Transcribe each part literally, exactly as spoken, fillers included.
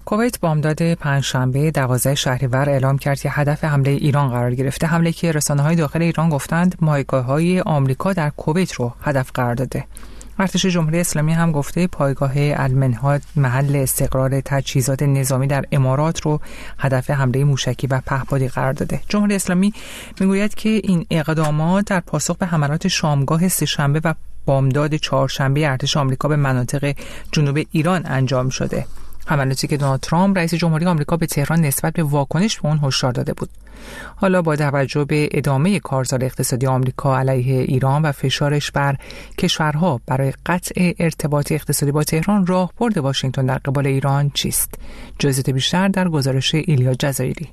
کویت بامداد پنجشنبه دوازده شهریور اعلام کرد که هدف حمله ایران قرار گرفته. حمله که رسانه‌های داخل ایران گفتند پایگاه‌های آمریکا در کویت رو هدف قرار داده. ارتش جمهوری اسلامی هم گفته پایگاه المنهاد محل استقرار تجهیزات نظامی در امارات رو هدف حمله موشکی و پهپادی قرار داده. جمهوری اسلامی میگوید که این اقدامات در پاسخ به حملات شامگاه سه‌شنبه و بامداد چهارشنبه ارتش آمریکا به مناطق جنوب ایران انجام شده. حملاتی که دونالد ترامپ رئیس جمهوری آمریکا به تهران نسبت به واکنش به اون هشدار داده بود. حالا با توجه به ادامه کارزار اقتصادی آمریکا علیه ایران و فشارش بر کشورها برای قطع ارتباط اقتصادی با تهران، راهبرد واشنگتن در قبال ایران چیست؟ جزئیات بیشتر در گزارش ایلیا جزایری.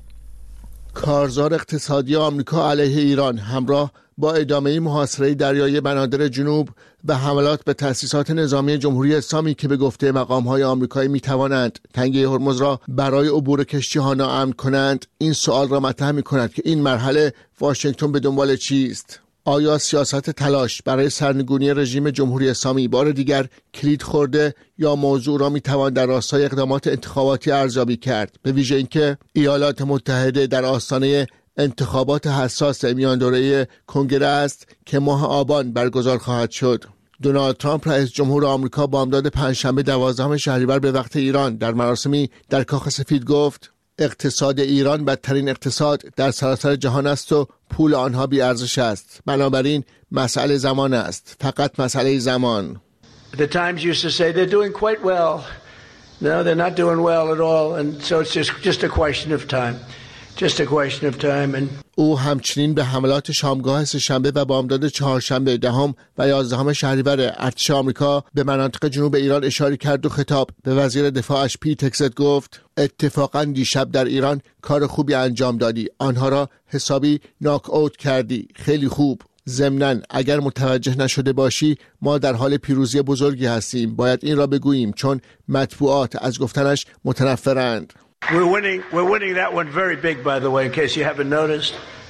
کارزار اقتصادی آمریکا علیه ایران همراه با ادامه محاصره دریایی بنادر جنوب و حملات به تأسیسات نظامی جمهوری اسلامی که به گفته مقام‌های آمریکایی می‌توانند تنگه هرمز را برای عبور کشتی‌ها ناامن کنند، این سوال را مطرح می‌کند که این مرحله واشنگتن به دنبال چیست؟ آیا سیاست تلاش برای سرنگونی رژیم جمهوری اسلامی بار دیگر کلید خورده یا موضوع را می‌توان در راستای اقدامات انتخاباتی ارزیابی کرد، به ویژه اینکه ایالات متحده در آستانه انتخابات حساس میان دوره کنگره است که ماه آبان برگزار خواهد شد. دونالد ترامپ رئیس جمهور آمریکا بامداد پنجشنبه دوازدهم شهریور به وقت ایران در مراسمی در کاخ سفید گفت اقتصاد ایران بدترین اقتصاد در سراسر جهان است و پول آنها بی ارزش است. بنابراین مسئله زمان است، فقط مسئله زمان. The Times used to say they're doing quite well. No, they're not doing well at all, and so it's just just a question of time. Just a question of time. And او همچنین به حملات شامگاه سه‌شنبه و بامداد چهارشنبه دهم و یازدهم شهریور ارتش آمریکا به مناطق جنوب ایران اشاره کرد و خطاب به وزیر دفاعش پیت هگست گفت اتفاقا دیشب در ایران کار خوبی انجام دادی، آنها را حسابی ناک اوت کردی، خیلی خوب. ضمناً اگر متوجه نشده باشی ما در حال پیروزی بزرگی هستیم، باید این را بگوییم چون مطبوعات از گفتنش متنفرند. We're winning. We're winning that one very big, by the way, in case you haven't noticed.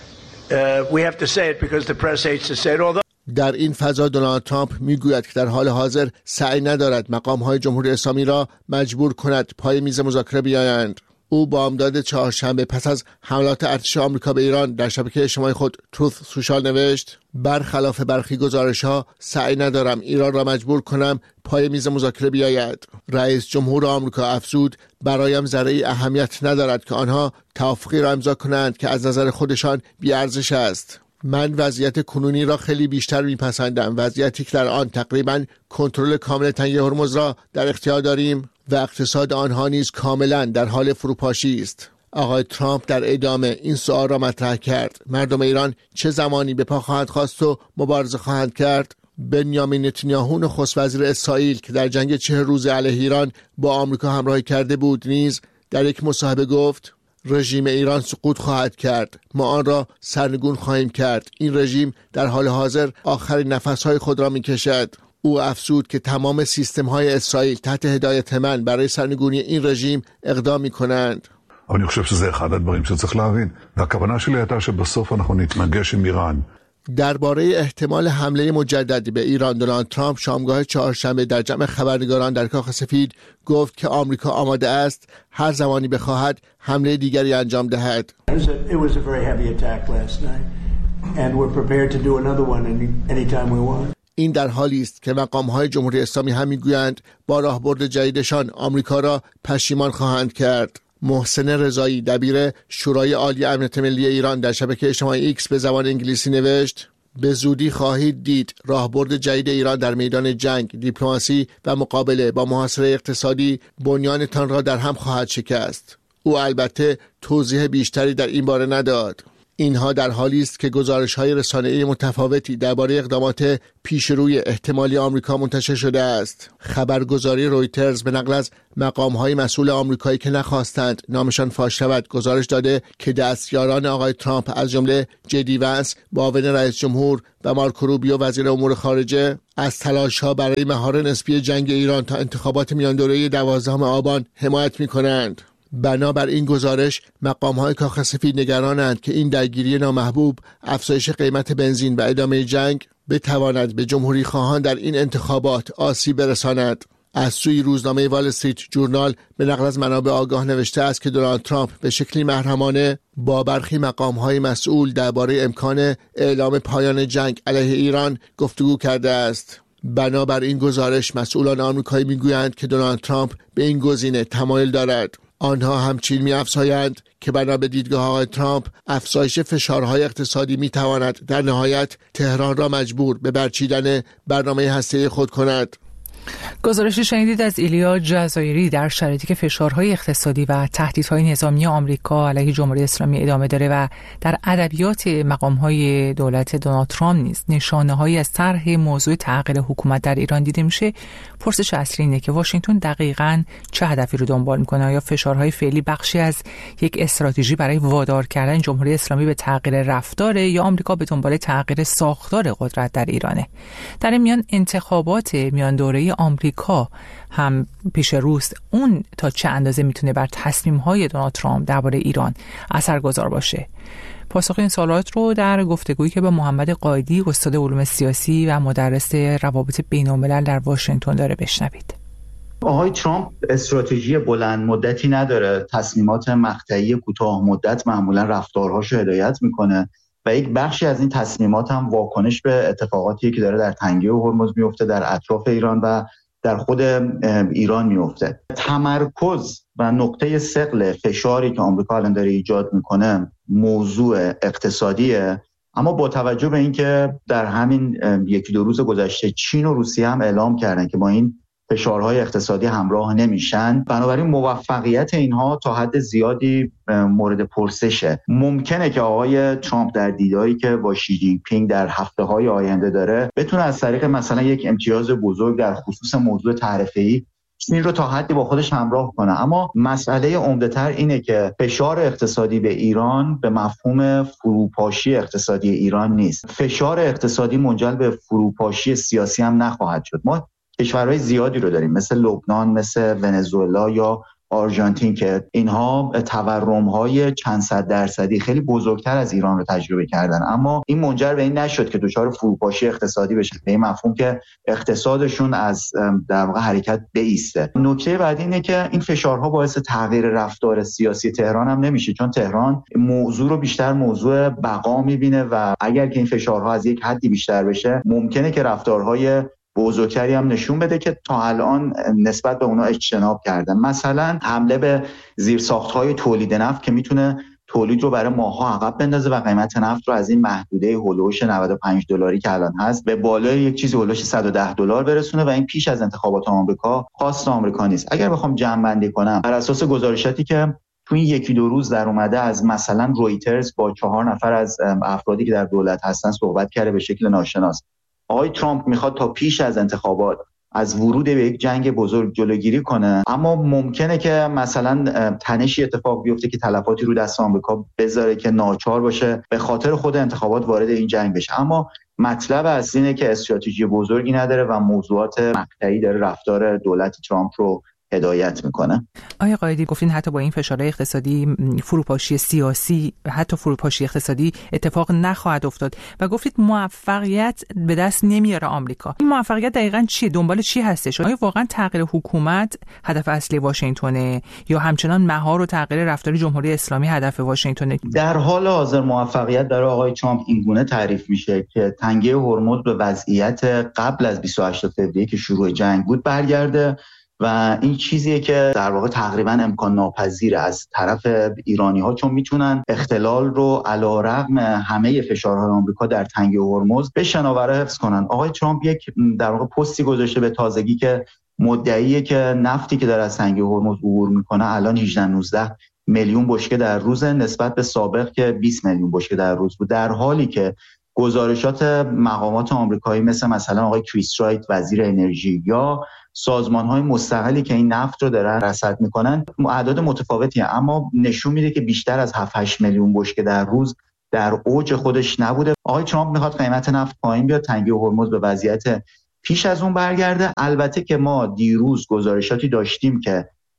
Uh, we have to say it because the press hates to say it. Although در این فضا دونالد ترامپ میگوید که در حال حاضر سعی ندارد مقام‌های جمهوری اسلامی را مجبور کند پای میز مذاکره بیایند. او بامداد چهارشنبه پس از حملات ارتش آمریکا به ایران در شبکه اجتماعی خود تروث سوشال نوشت برخلاف برخی گزارش‌ها سعی ندارم ایران را مجبور کنم پای میز مذاکره بیاید. رئیس جمهور آمریکا افزود برایم ذره اهمیت ندارد که آنها توافقی را امضا کنند که از نظر خودشان بی‌ارزش است. من وضعیت کنونی را خیلی بیشتر میپسندم، وضعیتی که در آن تقریباً کنترل کامل تنگه هرمز را در اختیار داریم و اقتصاد آنها نیز کاملاً در حال فروپاشی است. آقای ترامپ در ادامه این سوال را مطرح کرد: مردم ایران چه زمانی به پا خواهند خواست و مبارزه خواهند کرد؟ بنیامین نتانیاهو نخست وزیر اسرائیل که در جنگ چه روزه علیه ایران با آمریکا همراهی کرده بود نیز در یک مصاحبه گفت رژیم ایران سقوط خواهد کرد، ما آن را سرنگون خواهیم کرد. این رژیم در حال حاضر آخرین نفسهای خود را میکشد. او افزود که تمام سیستم‌های اسرائیل تحت هدایت من برای سرنگونی این رژیم اقدام می‌کنند. אני חושב שזה אחד הדברים שצריך להבין. והכוונה שלי הייתה שבסוף אנחנו נתנגש עם איראן. درباره احتمال حمله مجدد به ایران دونالد ترامپ شامگاه چهارشنبه در جمع خبرنگاران در کاخ سفید گفت که آمریکا آماده است هر زمانی بخواهد حمله دیگری انجام دهد. it was a very heavy attack last night and we're prepared to do another one anytime we want. این در حالی است که مقام‌های جمهوری اسلامی هم می‌گویند با راهبرد جدیدشان آمریکا را پشیمان خواهند کرد. محسن رضایی دبیر شورای عالی امنیت ملی ایران در شبکه اجتماعی ایکس به زبان انگلیسی نوشت به زودی خواهید دید راهبرد جدید ایران در میدان جنگ، دیپلماسی و مقابله با محاصره اقتصادی بنیانتان را در هم خواهد شکست. او البته توضیح بیشتری در این باره نداد. اینها در حالی است که گزارش‌های رسانه‌ای متفاوتی درباره اقدامات پیشروی احتمالی آمریکا منتشر شده است. خبرگزاری رویترز به نقل از مقام‌های مسئول آمریکایی که نخواستند نامشان فاش شود گزارش داده که دستیاران آقای ترامپ از جمله جدی ونس معاون رئیس جمهور و مارکو روبیو وزیر امور خارجه از تلاش‌ها برای مهار نسبی جنگ ایران تا انتخابات میان دوره دوازدهم آبان حمایت می‌کنند. بنابر این گزارش مقام‌های کاخ سفید نگرانند که این درگیری نامحبوب، افزایش قیمت بنزین و ادامه جنگ بتواند به جمهوری خواهان در این انتخابات آسیب برساند. از سوی روزنامه وال استریت جورنال به نقل از منابع آگاه نوشته است که دونالد ترامپ به شکلی محرمانه با برخی مقام‌های مسئول درباره امکان اعلام پایان جنگ علیه ایران گفتگو کرده است. بنابر این گزارش مسئولان آمریکایی میگویند که دونالد ترامپ به این گزینه تمایل دارد. آنها همچنین می‌افزایند که بنا به دیدگاه آقای ترامپ افزایش فشارهای اقتصادی می‌تواند در نهایت تهران را مجبور به برچیدن برنامه هسته‌ای خود کند. گزارشی شنیدید از ایلیا جزایری در شرایطی که فشارهای اقتصادی و تهدیدهای نظامی آمریکا علیه جمهوری اسلامی ادامه داره و در ادبیات مقام‌های دولت دونالد ترامپ نیز نشانه‌هایی از طرح موضوع تغییر حکومت در ایران دیده میشه، پرسش اصلی اینه که واشنگتن دقیقاً چه هدفی رو دنبال میکنه؟ یا فشارهای فعلی بخشی از یک استراتژی برای وادار کردن جمهوری اسلامی به تغییر رفتار، یا آمریکا به دنبال تغییر ساختار قدرت در ایرانه؟ در این میان انتخابات میان دوره آمریکا هم پیش روست. اون تا چه اندازه میتونه بر تصمیم‌های دونالد ترامپ درباره ایران اثرگذار باشه؟ پاسخ این سوالات رو در گفتگویی که با محمد قائدی، استاد علوم سیاسی و مدرس روابط بین‌الملل در واشنگتن داره بشنوید. آقای ترامپ استراتژی بلند مدتی نداره، تصمیمات مقطعی کوتاه مدت معمولا رفتارهاش رو هدایت میکنه و یک بخشی از این تصمیمات هم واکنش به اتفاقاتی که داره در تنگه هرمز میفته، در اطراف ایران و در خود ایران میفته. تمرکز و نقطه ثقل فشاری که آمریکا الان داره ایجاد میکنه موضوع اقتصادیه، اما با توجه به اینکه در همین یکی دو روز گذشته چین و روسیه هم اعلام کردن که با این فشارهای اقتصادی همراه نمیشن، بنابراین موفقیت اینها تا حد زیادی مورد پرسشه. ممکنه که آقای ترامپ در دیداری که با شی جین پینگ در هفته‌های آینده داره بتونه از طریق مثلا یک امتیاز بزرگ در خصوص موضوع تعرفه‌ای چین رو تا حدی با خودش همراه کنه. اما مسئله عمده‌تر اینه که فشار اقتصادی به ایران به مفهوم فروپاشی اقتصادی ایران نیست. فشار اقتصادی منجر به فروپاشی سیاسی هم نخواهد شد. ما کشورهای زیادی رو داریم مثل لبنان، مثل ونزوئلا یا آرژانتین که اینها تورم‌های چند صد درصدی خیلی بزرگتر از ایران رو تجربه کردن، اما این منجر به این نشد که دچار فروپاشی اقتصادی بشه، به این مفهوم که اقتصادشون از در واقع حرکت بایسته. نکته بعدی اینه که این فشارها باعث تغییر رفتار سیاسی تهران هم نمیشه، چون تهران موضوع رو بیشتر موضوع بقا میبینه و اگر که این فشارها از یک حدی بیشتر بشه ممکنه که رفتارهای بزرگتری هم نشون بده که تا الان نسبت به اونا اجتناب کردن. مثلا حمله به زیرساخت‌های تولید نفت که میتونه تولید رو برای ماه‌ها عقب بندازه و قیمت نفت رو از این محدوده هولوش نود و پنج دلاری که الان هست به بالای یک چیزی هولوش صد و ده دلار برسونه و این پیش از انتخابات آمریکا خواست آمریکا نیست. اگر بخوام جمع‌بندی کنم بر اساس گزارشاتی که تو این یکی دو روز در اومده از مثلا رویترز با چهار نفر از افرادی که در دولت هستن صحبت کرده به شکل ناشناس، آقای ترامپ میخواد تا پیش از انتخابات از ورود به یک جنگ بزرگ جلوگیری کنه، اما ممکنه که مثلا تنشی اتفاق بیفته که تلفاتی رو دست آمریکا بذاره که ناچار باشه به خاطر خود انتخابات وارد این جنگ بشه. اما مطلب اصلی اینه که استراتژی بزرگی نداره و موضوعات مقطعی داره رفتار دولت ترامپ رو هدایت میکنه. آقای قائدی گفتین حتی با این فشارهای اقتصادی فروپاشی سیاسی، حتی فروپاشی اقتصادی اتفاق نخواهد افتاد و گفتید موفقیت به دست نمیاره آمریکا. این موفقیت دقیقاً چیه؟ دنبال چی هستش؟ آیا واقعاً تغییر حکومت هدف اصلی واشنگتنه یا همچنان مهار و تغییر رفتار جمهوری اسلامی هدف واشنگتنه؟ در حال حاضر موفقیت برای آقای ترامپ اینگونه تعریف میشه که تنگه هرمز به وضعیت قبل از بیست و هشت فوریه که شروع جنگ بود برگرده و این چیزیه که در واقع تقریبا امکان ناپذیره از طرف ایرانی‌ها، چون میتونن اختلال رو علیرغم همه فشارهای آمریکا در تنگه هرمز به شناوره حفظ کنن. آقای ترامپ یک در واقع پستی گذاشته به تازگی که مدعیه که نفتی که داره از تنگه هرمز عبور میکنه الان هجده نوزده میلیون بشکه در روز نسبت به سابق که بیست میلیون بشکه در روز بود، در حالی که گزارشات مقامات آمریکایی مثل مثلا آقای کریس رایت وزیر انرژی یا سازمان‌های مستقلی که این نفت رو دارن رصد میکنن اعداد متفاوتی هست، اما نشون میده که بیشتر از هفت هشت میلیون بشکه در روز در اوج خودش نبوده. آقای ترامپ میخواد قیمت نفت پایین بیاد، تنگه هرمز به وضعیت پیش از اون برگرده. البته که ما دیروز گزارشاتی داشتیم که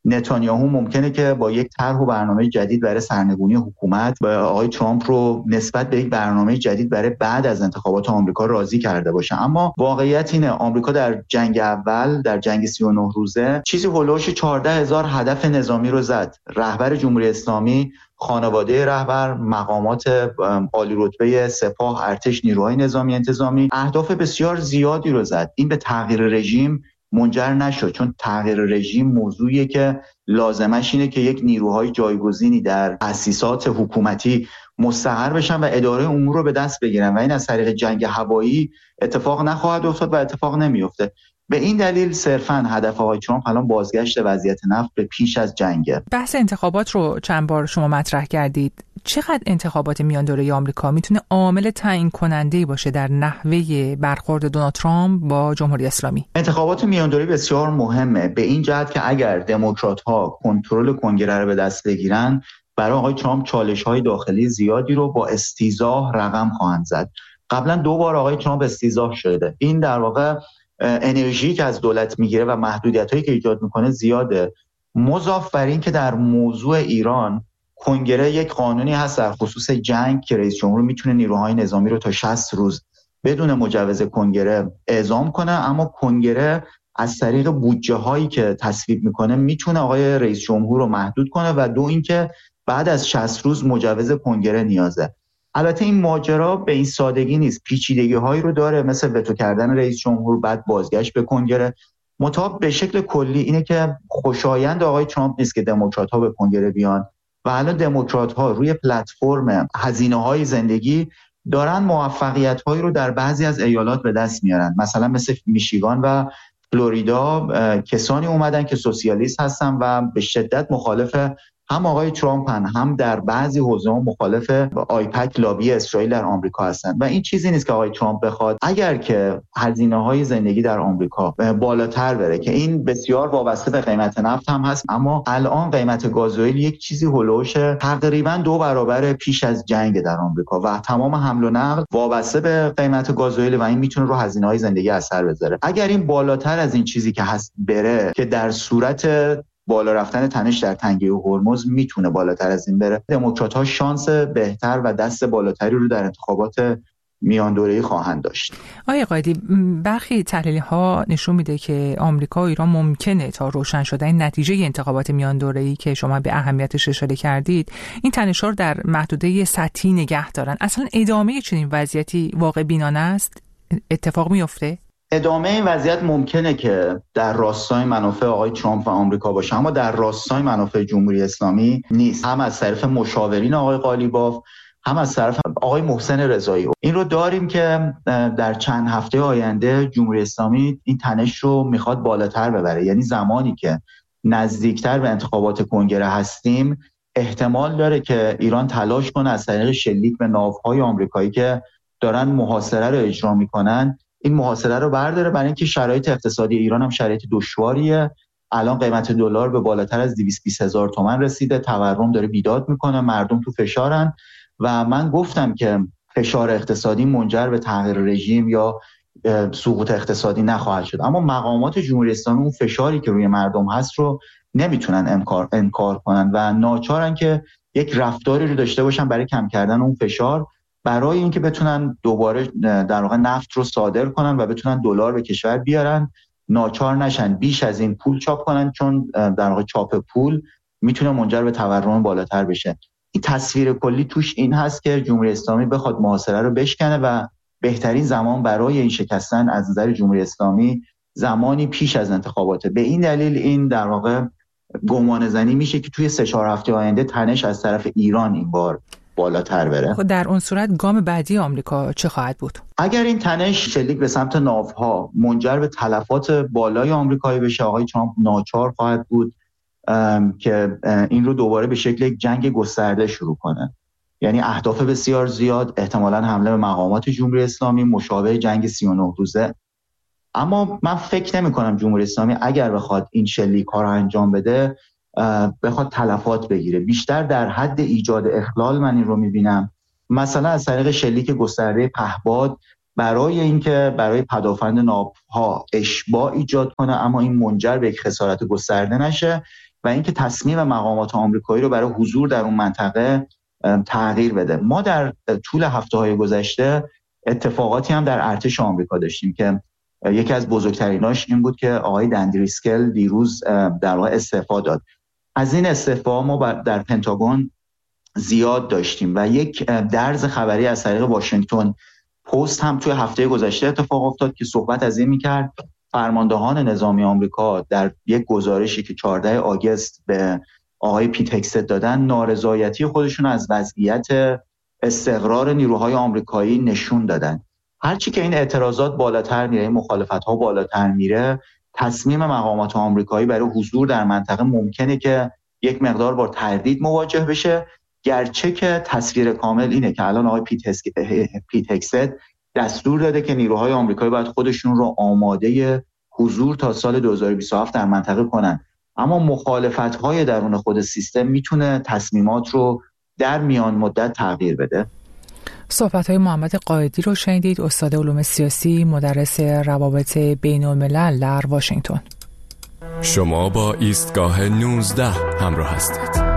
نتانیاهو ممکنه که با یک طرح و برنامه جدید برای سرنگونی حکومت و آقای ترامپ رو نسبت به یک برنامه جدید برای بعد از انتخابات آمریکا راضی کرده باشه. اما واقعیت اینه آمریکا در جنگ اول، در جنگ سی و نه روزه، چیزی هولوش چهارده هزار هدف نظامی رو زد. رهبر جمهوری اسلامی، خانواده رهبر، مقامات عالی رتبه سپاه، ارتش، نیروهای نظامی انتظامی اهداف بسیار زیادی رو زد. این به تغییر رژیم منجر نشد، چون تغییر رژیم موضوعیه که لازمش اینه که یک نیروهای جایگزینی در تأسیسات حکومتی مستقر بشن و اداره امور رو به دست بگیرن و این از طریق جنگ هوایی اتفاق نخواهد افتاد و اتفاق نمیفته. به این دلیل صرفاً هدف آقای ترامپ الان بازگشت وضعیت نفت به پیش از جنگه. بحث انتخابات رو چند بار شما مطرح کردید. چقدر انتخابات میان دوره آمریکا میتونه عامل تعیین کننده‌ای باشه در نحوه برخورد دونالد ترامپ با جمهوری اسلامی؟ انتخابات میان دوره بسیار مهمه به این جهت که اگر دموکرات‌ها کنترل کنگره رو به دست بگیرن، برای آقای ترامپ چالش‌های داخلی زیادی رو با استیضاح رقم خواهند زد. قبلا دو بار آقای ترامپ استیضاح شده. این در واقع انرژی که از دولت میگیره و محدودیت‌هایی که ایجاد میکنه زیاده. مضاف بر این که در موضوع ایران کنگره یک قانونی هست در خصوص جنگ که رئیس جمهور میتونه نیروهای نظامی رو تا شصت روز بدون مجوز کنگره اعزام کنه، اما کنگره از طریق بودجه هایی که تصویب میکنه میتونه آقای رئیس جمهور رو محدود کنه و دو اینکه بعد از شصت روز مجوز کنگره نیازه. البته این ماجرا به این سادگی نیست، پیچیدگی هایی رو داره، مثل وتو کردن رئیس جمهور بعد بازگشت به کنگره. مطابق به شکل کلی اینه که خوشایند آقای ترامپ نیست که دموکرات ها به کنگره بیان و الان دموکرات ها روی پلتفرم هزینه های زندگی دارن موفقیت هایی رو در بعضی از ایالات به دست میارن. مثلا مثل میشیگان و فلوریدا کسانی اومدن که سوسیالیست هستن و به شدت مخالف هم آقای ترامپ هن، هم در بعضی حوزه‌ها مخالف آیپک لابی اسرائیل در آمریکا هستند و این چیزی نیست که آقای ترامپ بخواد اگر که هزینه‌های زندگی در آمریکا بالاتر بره، که این بسیار وابسته به قیمت نفت هم هست. اما الان قیمت گازوئیل یک چیزی هولوش تقریبا دو برابر پیش از جنگ در آمریکا و تمام حمل و نقل وابسته به قیمت گازوئیل و این میتونه رو هزینه‌های زندگی اثر بذاره. اگر این بالاتر از این چیزی که هست بره، که در صورت بالا رفتن تنش در تنگه هرمز میتونه بالاتر از این بره، دموکرات‌ها شانس بهتر و دست بالاتری رو در انتخابات میان دوره‌ای خواهند داشت. آقای قائدی، برخی تحلیل‌ها نشون میده که آمریکا و ایران ممکنه تا روشن شدن نتیجه انتخابات میان دوره‌ای که شما به اهمیتش اشاره کردید، این تنش‌ها رو در محدوده سطحی نگه دارن. اصلا ادامه چنین وضعیتی واقع بینانه است؟ اتفاق میفته؟ ادامه این وضعیت ممکنه که در راستای منافع آقای ترامپ و آمریکا باشه، اما در راستای منافع جمهوری اسلامی نیست. هم از طرف مشاورین آقای قالیباف، هم از طرف آقای محسن رضایی. این رو داریم که در چند هفته آینده جمهوری اسلامی این تنش رو میخواد بالاتر ببره. یعنی زمانی که نزدیکتر به انتخابات کنگره هستیم، احتمال داره که ایران تلاش کنه از طریق شلیک به ناوهای آمریکایی که دارن محاصره رو اجرا میکنن این محاصره رو برداره، برای اینکه شرایط اقتصادی ایران هم شرایط دشواریه. الان قیمت دلار به بالاتر از دویست و بیست هزار تومان رسیده، تورم داره بیداد میکنه، مردم تو فشارن و من گفتم که فشار اقتصادی منجر به تغییر رژیم یا سقوط اقتصادی نخواهد شد، اما مقامات جمهوری اسلامی اون فشاری که روی مردم هست رو نمیتونن انکار انکار کنن و ناچارن که یک رفتاری رو داشته باشن برای کم کردن اون فشار، برای اینکه بتونن دوباره در واقع نفت رو صادر کنن و بتونن دلار به کشور بیارن، ناچار نشن بیش از این پول چاپ کنن، چون در واقع چاپ پول میتونه منجر به تورم بالاتر بشه. این تصویر کلی توش این هست که جمهوری اسلامی بخواد محاصره رو بشکنه و بهترین زمان برای این شکستن از نظر جمهوری اسلامی زمانی پیش از انتخاباته. به این دلیل این در واقع گمان زنی میشه که توی سه چهار هفته آینده تنش از طرف ایران این بار بالاتر بره. خب در اون صورت گام بعدی آمریکا چه خواهد بود؟ اگر این تنش شلیک به سمت ناوها منجر به تلفات بالای آمریکایی بشه، آقای ترامپ ناچار خواهد بود که این رو دوباره به شکل یک جنگ گسترده شروع کنه. یعنی اهداف بسیار زیاد، احتمالاً حمله به مقامات جمهوری اسلامی مشابه جنگ سی و نه روزه. اما من فکر نمی کنم جمهوری اسلامی اگر بخواد این شلیک ها رو انجام بده بخواد تلفات بگیره، بیشتر در حد ایجاد اخلال من این رو میبینم، مثلا از طریق شلیک گسترده پهباد برای اینکه برای پدافند ناوها اشباع ایجاد کنه، اما این منجر به یک خسارت گسترده نشه و اینکه تصمیم مقامات آمریکایی رو برای حضور در اون منطقه تغییر بده. ما در طول هفته‌های گذشته اتفاقاتی هم در ارتش آمریکا داشتیم که یکی از بزرگتریناش این بود که آقای دندریسکل دیروز در واقع استعفا داد. از این استعفا ما در پنتاگون زیاد داشتیم و یک درز خبری از طریق واشنگتن پست هم توی هفته گذشته اتفاق افتاد که صحبت از این می‌کرد فرماندهان نظامی آمریکا در یک گزارشی که چهاردهم آگوست به آقای پیت هگست دادن نارضایتی خودشون از وضعیت استقرار نیروهای آمریکایی نشون دادن. هرچی که این اعتراضات بالاتر میره، این مخالفت‌ها بالاتر میره، تصمیم مقامات آمریکایی برای حضور در منطقه ممکنه که یک مقدار با تردید مواجه بشه، گرچه که تصویر کامل اینه که الان آقای پیت, هسک... پیت هگست دستور داده که نیروهای آمریکایی باید خودشون رو آماده حضور تا سال دو هزار و بیست و هفت در منطقه کنن. اما مخالفت‌های درون خود سیستم میتونه تصمیمات رو در میان مدت تغییر بده. صحبت‌های محمد قائدی رو شنیدید، استاد علوم سیاسی، مدرس روابط بین‌الملل در واشنگتن. شما با ایستگاه نوزده همراه هستید.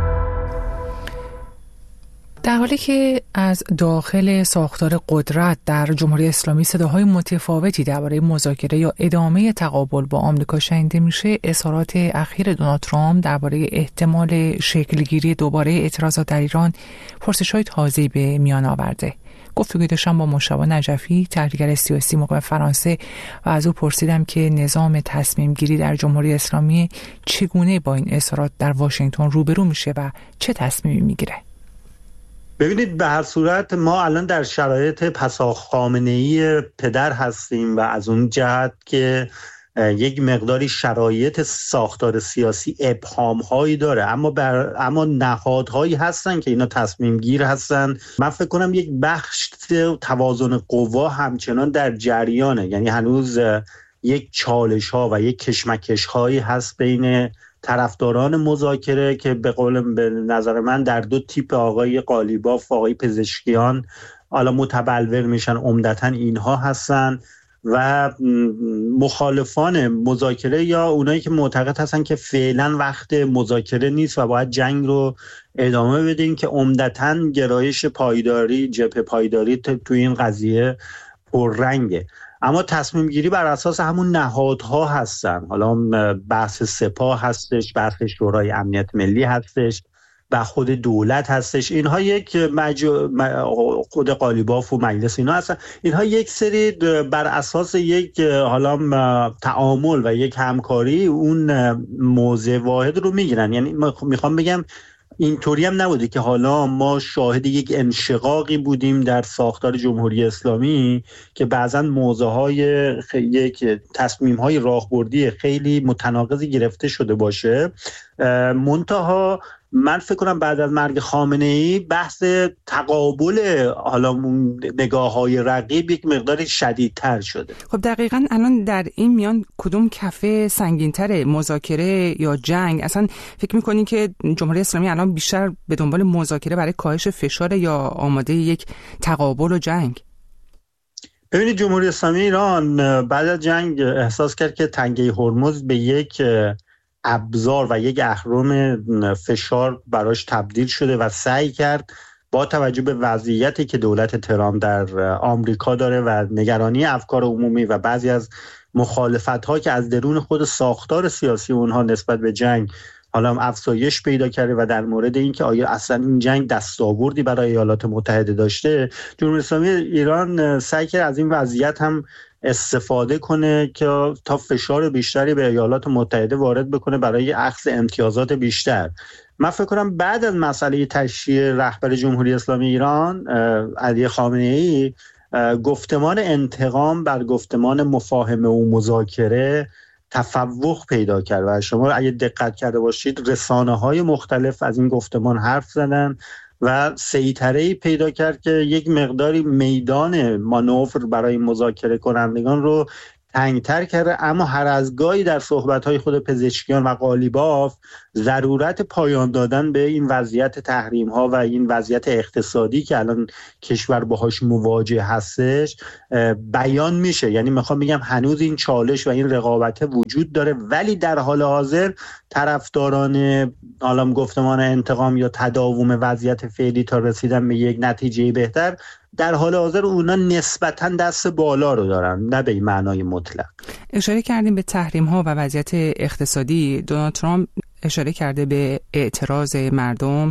در حالی که از داخل ساختار قدرت در جمهوری اسلامی صداهای متفاوتی درباره مذاکره یا ادامه تقابل با آمریکا شنیده میشه، اظهارات اخیر دونالد ترامپ درباره احتمال شکلگیری دوباره اعتراضات در ایران پرسش‌های تازه‌ای به میان آورده. گفتگوی داشتم با مجتبی نجفی، تحلیلگر سیاسی مقیم فرانسه، و از او پرسیدم که نظام تصمیم گیری در جمهوری اسلامی چگونه با این اظهارات در واشنگتن روبرو میشه و چه تصمیمی میگیره. ببینید، به هر صورت ما الان در شرایط پسا خامنه‌ای پدر هستیم و از اون جهت که یک مقداری شرایط ساختار سیاسی ابهام‌هایی داره، اما بر اما نهادهایی هستن که اینا تصمیم گیر هستن. من فکر کنم یک بخش توازن قوا همچنان در جریانه، یعنی هنوز یک چالش‌ها و یک کشمکش‌هایی هست بین طرفداران مذاکره که به قول به نظر من در دو تیپ، آقای قالیباف و آقای پزشکیان حالا متبلور میشن، عمدتاً اینها هستن، و مخالفان مذاکره یا اونایی که معتقد هستن که فعلا وقت مذاکره نیست و باید جنگ رو ادامه بدیم، که عمدتاً گرایش پایداری، جبهه پایداری تو این قضیه پررنگه. اما تصمیم گیری بر اساس همون نهادها هستن. حالا بحث سپاه هستش، بحث شورای امنیت ملی هستش و خود دولت هستش. اینها یک مجو... خود قالیباف و مجلس اینا هستن. اینها یک سری بر اساس یک حالا تعامل و یک همکاری اون موضع واحد رو میگیرن. یعنی میخوام بگم اینطوری هم نبوده که حالا ما شاهد یک انشقاقی بودیم در ساختار جمهوری اسلامی که بعضا موضوعهای خ... یک تصمیم‌های راهبردی خیلی متناقضی گرفته شده باشه. منتها من فکر کنم بعد از مرگ خامنه‌ای بحث تقابل حالا نگاه‌های رقیب یک مقدار شدیدتر شده. خب دقیقاً الان در این میان کدوم کفه سنگین‌تره، مذاکره یا جنگ؟ اصلا فکر می‌کنین که جمهوری اسلامی الان بیشتر به دنبال مذاکره برای کاهش فشار یا آماده یک تقابل و جنگ؟ ببینید، جمهوری اسلامی ایران بعد از جنگ احساس کرد که تنگه هرمز به یک ابزار و یک اهرم فشار براش تبدیل شده و سعی کرد با توجه به وضعیتی که دولت ترامپ در آمریکا داره و نگرانی افکار عمومی و بعضی از مخالفت‌ها که از درون خود ساختار سیاسی اونها نسبت به جنگ حالا افزایش پیدا کرده و در مورد اینکه آیا اصلا این جنگ دستاوردی برای ایالات متحده داشته، جمهوری اسلامی ایران سعی کرد از این وضعیت هم استفاده کنه که تا فشار بیشتری به ایالات متحده وارد بکنه برای اخذ امتیازات بیشتر. من فکر کنم بعد از مسئله تشییع رهبر جمهوری اسلامی ایران علی خامنه‌ای، گفتمان انتقام بر گفتمان مفاهمه و مذاکره تفوق پیدا کرد و شما اگه دقت کرده باشید رسانه‌های مختلف از این گفتمان حرف زدن و سیطره‌ای پیدا کرد که یک مقداری میدان مانور برای مذاکره کنندگان رو تنگتر کرده. اما هر از گاهی در صحبت‌های خود پزشکیان و قالیباف ضرورت پایان دادن به این وضعیت تحریم‌ها و این وضعیت اقتصادی که الان کشور باهاش مواجه هستش بیان میشه. یعنی میخوام بگم هنوز این چالش و این رقابت وجود داره، ولی در حال حاضر طرفداران حالا گفتمان انتقام یا تداوم وضعیت فعلی تا رسیدن به یک نتیجه بهتر، در حال حاضر اونا نسبتاً دست بالا رو دارن، نه به این معنای مطلق. اشاره کردیم به تحریم ها و وضعیت اقتصادی. دونالد ترامپ اشاره کرده به اعتراض مردم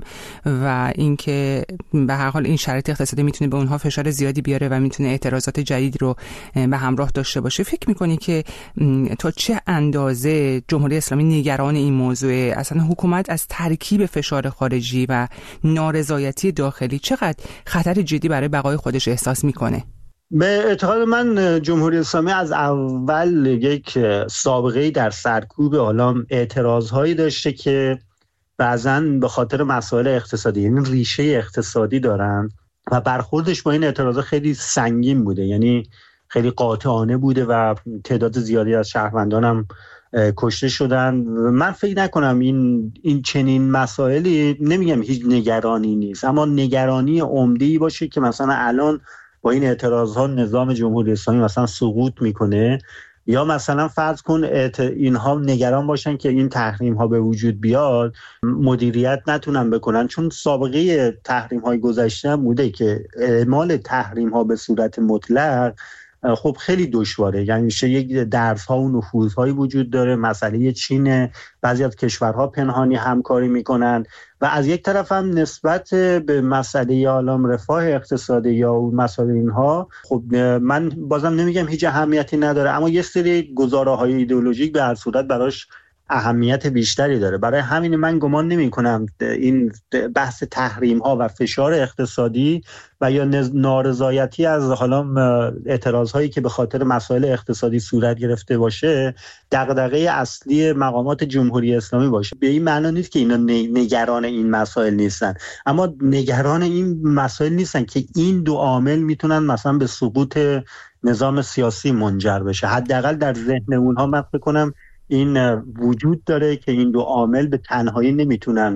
و اینکه به هر حال این شرایط اقتصادی میتونه به اونها فشار زیادی بیاره و میتونه اعتراضات جدید رو به همراه داشته باشه. فکر میکنی که تا چه اندازه جمهوری اسلامی نگران این موضوع، اصلا حکومت از ترکیب فشار خارجی و نارضایتی داخلی چقدر خطر جدی برای بقای خودش احساس میکنه؟ به اعتقاد من جمهوری اسلامی از اول یک سابقه‌ای در سرکوب حالا اعتراض‌هایی داشته که بعضاً به خاطر مسائل اقتصادی، یعنی ریشه اقتصادی دارن و برخوردش با این اعتراضات خیلی سنگین بوده، یعنی خیلی قاطعانه بوده و تعداد زیادی از شهروندان هم کشته شدن. من فکر نکنم این این چنین مسائلی، نمیگم هیچ نگرانی نیست، اما نگرانی عمده‌ای باشه که مثلا الان با این اعتراض ها نظام جمهوری اسلامی مثلا سقوط میکنه، یا مثلا فرض کن اینها نگران باشن که این تحریم ها به وجود بیاد مدیریت نتونن بکنن، چون سابقه تحریم های گذشته هم بوده که اعمال تحریم ها به صورت مطلق خب خیلی دشواره. یعنی میشه یک درس ها و نفوذ هایی وجود داره. مسئله چین، بعضی از کشورها پنهانی همکاری میکنن و از یک طرف هم نسبت به مسئله عالم رفاه اقتصادی یا مسائل اینها خب من بازم نمیگم هیچ اهمیتی نداره، اما یه سری گزاره های ایدئولوژیک به هر صورت براش اهمیت بیشتری داره. برای همین من گمان نمی کنم این بحث تحریم ها و فشار اقتصادی و یا نارضایتی از حالا اعتراض هایی که به خاطر مسائل اقتصادی صورت گرفته باشه دغدغه اصلی مقامات جمهوری اسلامی باشه. به این معنی نیست که اینا نگران این مسائل نیستن، اما نگران این مسائل نیستن که این دو عامل میتونن مثلا به سقوط نظام سیاسی منجر بشه. حداقل در ذهن اونها من فکر کنم این وجود داره که این دو عامل به تنهایی نمیتونن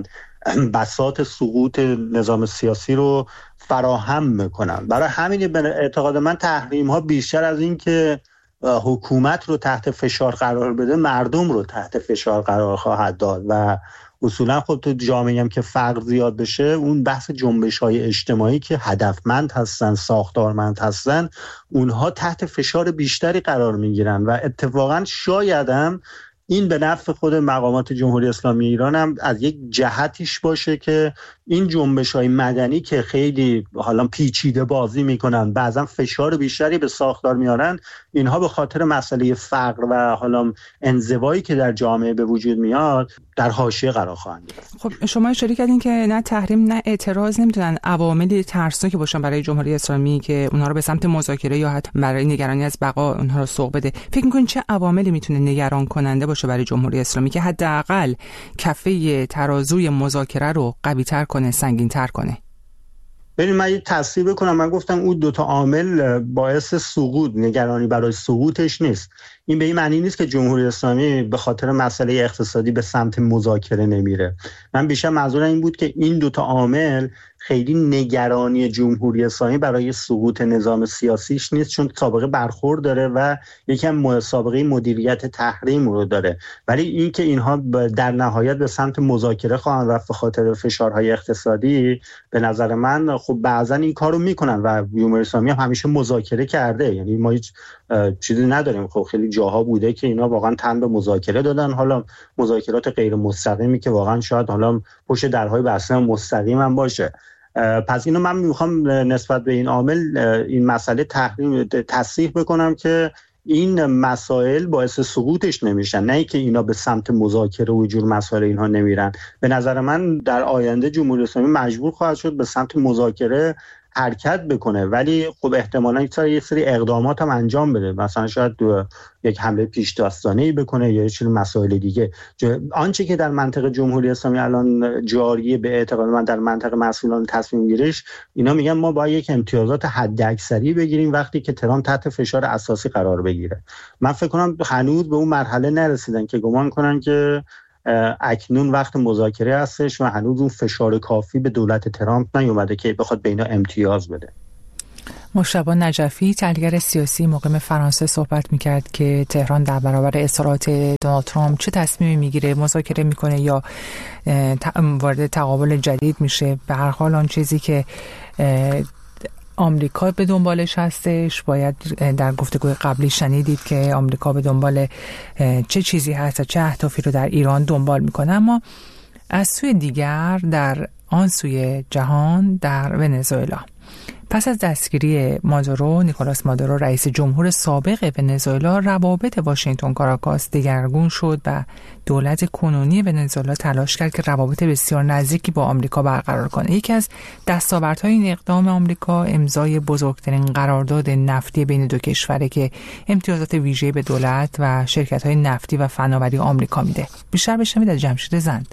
بساط سقوط نظام سیاسی رو فراهم میکنن. برای همین به اعتقاد من تحریم ها بیشتر از این که حکومت رو تحت فشار قرار بده، مردم رو تحت فشار قرار خواهد داد و اصولا خب تو جامعه هم که فقر زیاد بشه، اون بحث جنبش های اجتماعی که هدفمند هستن، ساختارمند هستن، اونها تحت فشار بیشتری قرار میگیرن و اتفاقا شاید هم این به نفع خود مقامات جمهوری اسلامی ایران هم از یک جهتیش باشه که این جنبش‌های مدنی که خیلی حالا پیچیده بازی میکنن، بعضا فشار بیشتری به ساختار میارن، اینها به خاطر مسئله فقر و حالا انزوایی که در جامعه به وجود میاد در حاشیه قرار خواهند گرفت. خب شما اشاره کردین که نه تحریم نه اعتراض نمیتونن عواملی ترسناک باشن برای جمهوری اسلامی که اونها رو به سمت مذاکره یا حتی برای نگرانی از بقا اونها رو سوق بده. فکر می‌کنین چه عواملی میتونه نگران کننده باشه برای جمهوری اسلامی که حداقل کفه ترازوی مذاکره رو قوی‌تر کنه، سنگین‌تر کنه؟ ببین من یه تصحیح بکنم، من گفتم اون دوتا عامل باعث سقوط، نگرانی برای سقوطش نیست. این به این معنی نیست که جمهوری اسلامی به خاطر مسئله اقتصادی به سمت مذاکره نمیره. من بیشتر منظورم این بود که این دوتا عامل خیلی نگرانی جمهوری اسلامی برای سقوط نظام سیاسیش نیست، چون سابقه برخورد داره و یکم سابقه مدیریت تحریم رو داره، ولی این که اینها در نهایت به سمت مذاکره خواهند رفت به خاطر فشارهای اقتصادی، به نظر من خب بعضا این کارو میکنن و جمهوری اسلامی هم همیشه مذاکره کرده. یعنی ما هیچ چیزی نداریم، خب خیلی جاها بوده که اینا واقعا تن به مذاکره دادن، حالا مذاکرات غیر مستقیمی که واقعا شاید حالا پشت درهای بسته مستقیم هم باشه. پس اینو من میخوام نسبت به این عامل این مسئله تحریم تصحیح بکنم که این مسائل باعث سقوطش نمیشن، نه اینکه اینا به سمت مذاکره و جور مسائل اینها نمیرن. به نظر من در آینده جمهوری اسلامی مجبور خواهد شد به سمت مذاکره حرکت بکنه، ولی خب احتمالاً یه سری اقدامات هم انجام بده، مثلا شاید یک حمله پیش داستانه‌ای بکنه یا یه سری مسائل دیگه. آنچه که در منطقه جمهوری اسلامی الان جاریه به اعتقاد من در منطقه مسئولان تصمیم گیریش، اینا میگن ما باید یک امتیازات حداکثری بگیریم وقتی که ترامپ تحت فشار اساسی قرار بگیره. من فکر کنم هنوز به اون مرحله نرسیدن که گمان کنن که اکنون وقت مذاکره هستش و هنوز اون فشار کافی به دولت ترامپ نیومده که بخواد به اینا امتیاز بده. مجتبی نجفی، تحلیلگر سیاسی مقیم فرانسه، صحبت میکرد که تهران در برابر اصرارات دونالد ترامپ چه تصمیمی میگیره، مذاکره میکنه یا وارد تقابل جدید میشه. به هر حال آن چیزی که آمریکا به دنبالش هستش، باید در گفتگوی قبلی شنیدید که آمریکا به دنبال چه چیزی هست و چه اهدافی رو در ایران دنبال میکنه. اما از سوی دیگر در آن سوی جهان، در ونزوئلا، پس از دستگیری مادورو، نیکولاس مادورو رئیس جمهور سابق ونزوئلا، روابط واشنگتن کاراکاس دگرگون شد و دولت کنونی ونزوئلا تلاش کرد که روابط بسیار نزدیکی با آمریکا برقرار کنه. یکی از دستاوردهای این اقدام آمریکا امضای بزرگترین قرارداد نفتی بین دو کشوره که امتیازات ویژه‌ای به دولت و شرکت‌های نفتی و فناوری آمریکا میده. بیشتر بشنوید از جمشید زند.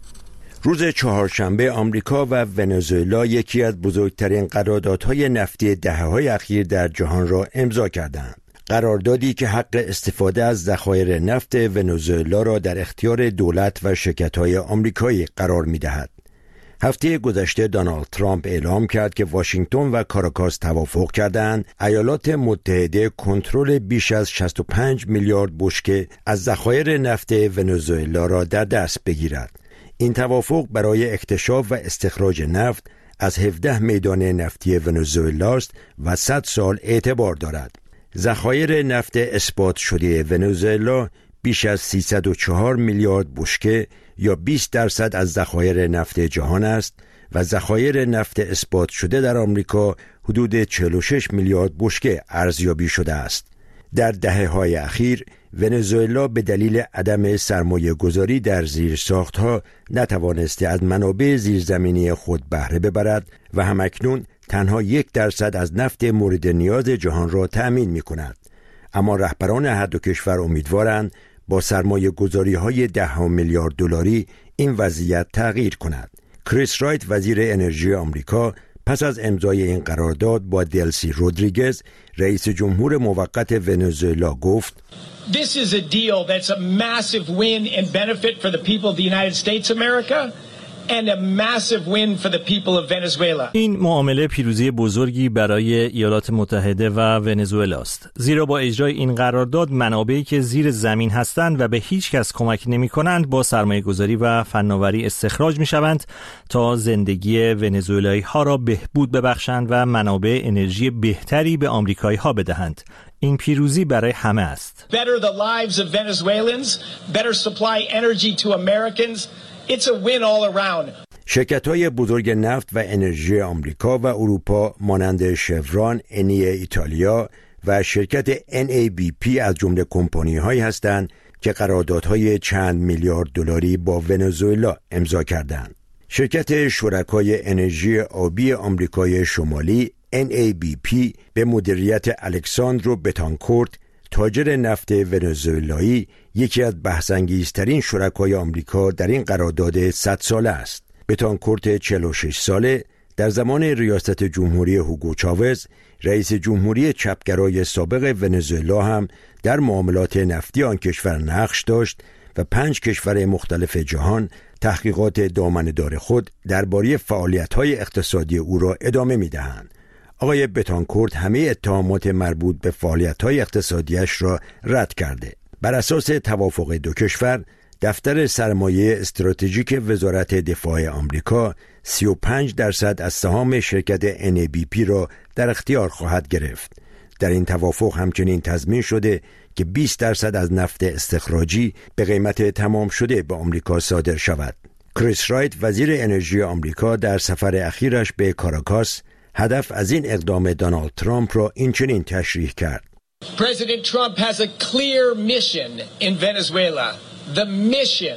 روز چهارشنبه آمریکا و ونزوئلا یکی از بزرگترین قراردادهای نفتی دهه‌های اخیر در جهان را امضا کردند. قراردادی که حق استفاده از ذخایر نفت ونزوئلا را در اختیار دولت و شرکت‌های آمریکایی قرار می‌دهد. هفته گذشته دونالد ترامپ اعلام کرد که واشنگتن و کاراکاس توافق کردند ایالات متحده کنترل بیش از شصت و پنج میلیارد بشکه از ذخایر نفت ونزوئلا را در دست بگیرد. این توافق برای اکتشاف و استخراج نفت از هفده میدان نفتی ونزوئلا است و صد سال اعتبار دارد. ذخایر نفت اثبات شده ونزوئلا بیش از سیصد و چهار میلیارد بشکه یا بیست درصد از ذخایر نفت جهان است و ذخایر نفت اثبات شده در آمریکا حدود چهل و شش میلیارد بشکه ارزیابی شده است. در دهه‌های اخیر ونزوئلا به دلیل عدم سرمایه گذاری در زیرساختها نتوانسته از منابع زیرزمینی خود بهره ببرد و همکنون تنها یک درصد از نفت مورد نیاز جهان را تأمین می کند. اما رهبران هر دو کشور امیدوارند با سرمایه گذاری های ده میلیارد دلاری این وضعیت تغییر کند. کریس رایت، وزیر انرژی آمریکا، پس از امضای این قرارداد با دلسی رودریگز، رئیس جمهور موقت ونزوئلا گفت: This is a deal that's a massive win and benefit for the people of the United States of America and a massive win for the people of Venezuela. این معامله پیروزی بزرگی برای ایالات متحده و ونزوئلا است، زیرا با اجرای این قرارداد منابعی که زیر زمین هستند و به هیچ کس کمک نمی‌کنند با سرمایه‌گذاری و فناوری استخراج می‌شوند تا زندگی ونزوئلایی ها را بهبود ببخشند و منابع انرژی بهتری به آمریکایی ها بدهند. این پیروزی برای همه است. Better the lives of Venezuelans, better supply energy to Americans. It's a win all around. شرکت‌های بزرگ نفت و انرژی آمریکا و اروپا مانند شفران، انی ایتالیا و شرکت ان ای بی پی از جمله کمپانی‌هایی هستند که قراردادهای چند میلیارد دلاری با ونزوئلا امضا کردند. شرکت شرکای انرژی آبی آمریکای شمالی ان ای بی پی به مدیریت الکساندرو بتانکورت، تاجر نفت ونزوئلایی، یکی از بحث‌انگیزترین شرکای آمریکا در این قرارداد صد ساله است. بتانکورت چهل و شش ساله در زمان ریاست جمهوری هوگو چاوز، رئیس جمهوری چپگرای سابق ونزوئلا، هم در معاملات نفتی آن کشور نقش داشت و پنج کشور مختلف جهان تحقیقات دامنه‌دار خود درباره فعالیت‌های اقتصادی او را ادامه می‌دهند. آقای بتانکورت همه اتهامات مربوط به فعالیت‌های اقتصادیش را رد کرده. بر اساس توافق دو کشور، دفتر سرمایه استراتژیک وزارت دفاع آمریکا سی و پنج درصد از سهام شرکت ان ای بی پی را در اختیار خواهد گرفت. در این توافق همچنین تضمین شده که بیست درصد از نفت استخراجی به قیمت تمام شده به آمریکا صادر شود. کریس رایت، وزیر انرژی آمریکا، در سفر اخیرش به کاراکاس هدف از این اقدام دونالد ترامپ را این چنین تشریح کرد: President Trump has a clear mission in Venezuela. The mission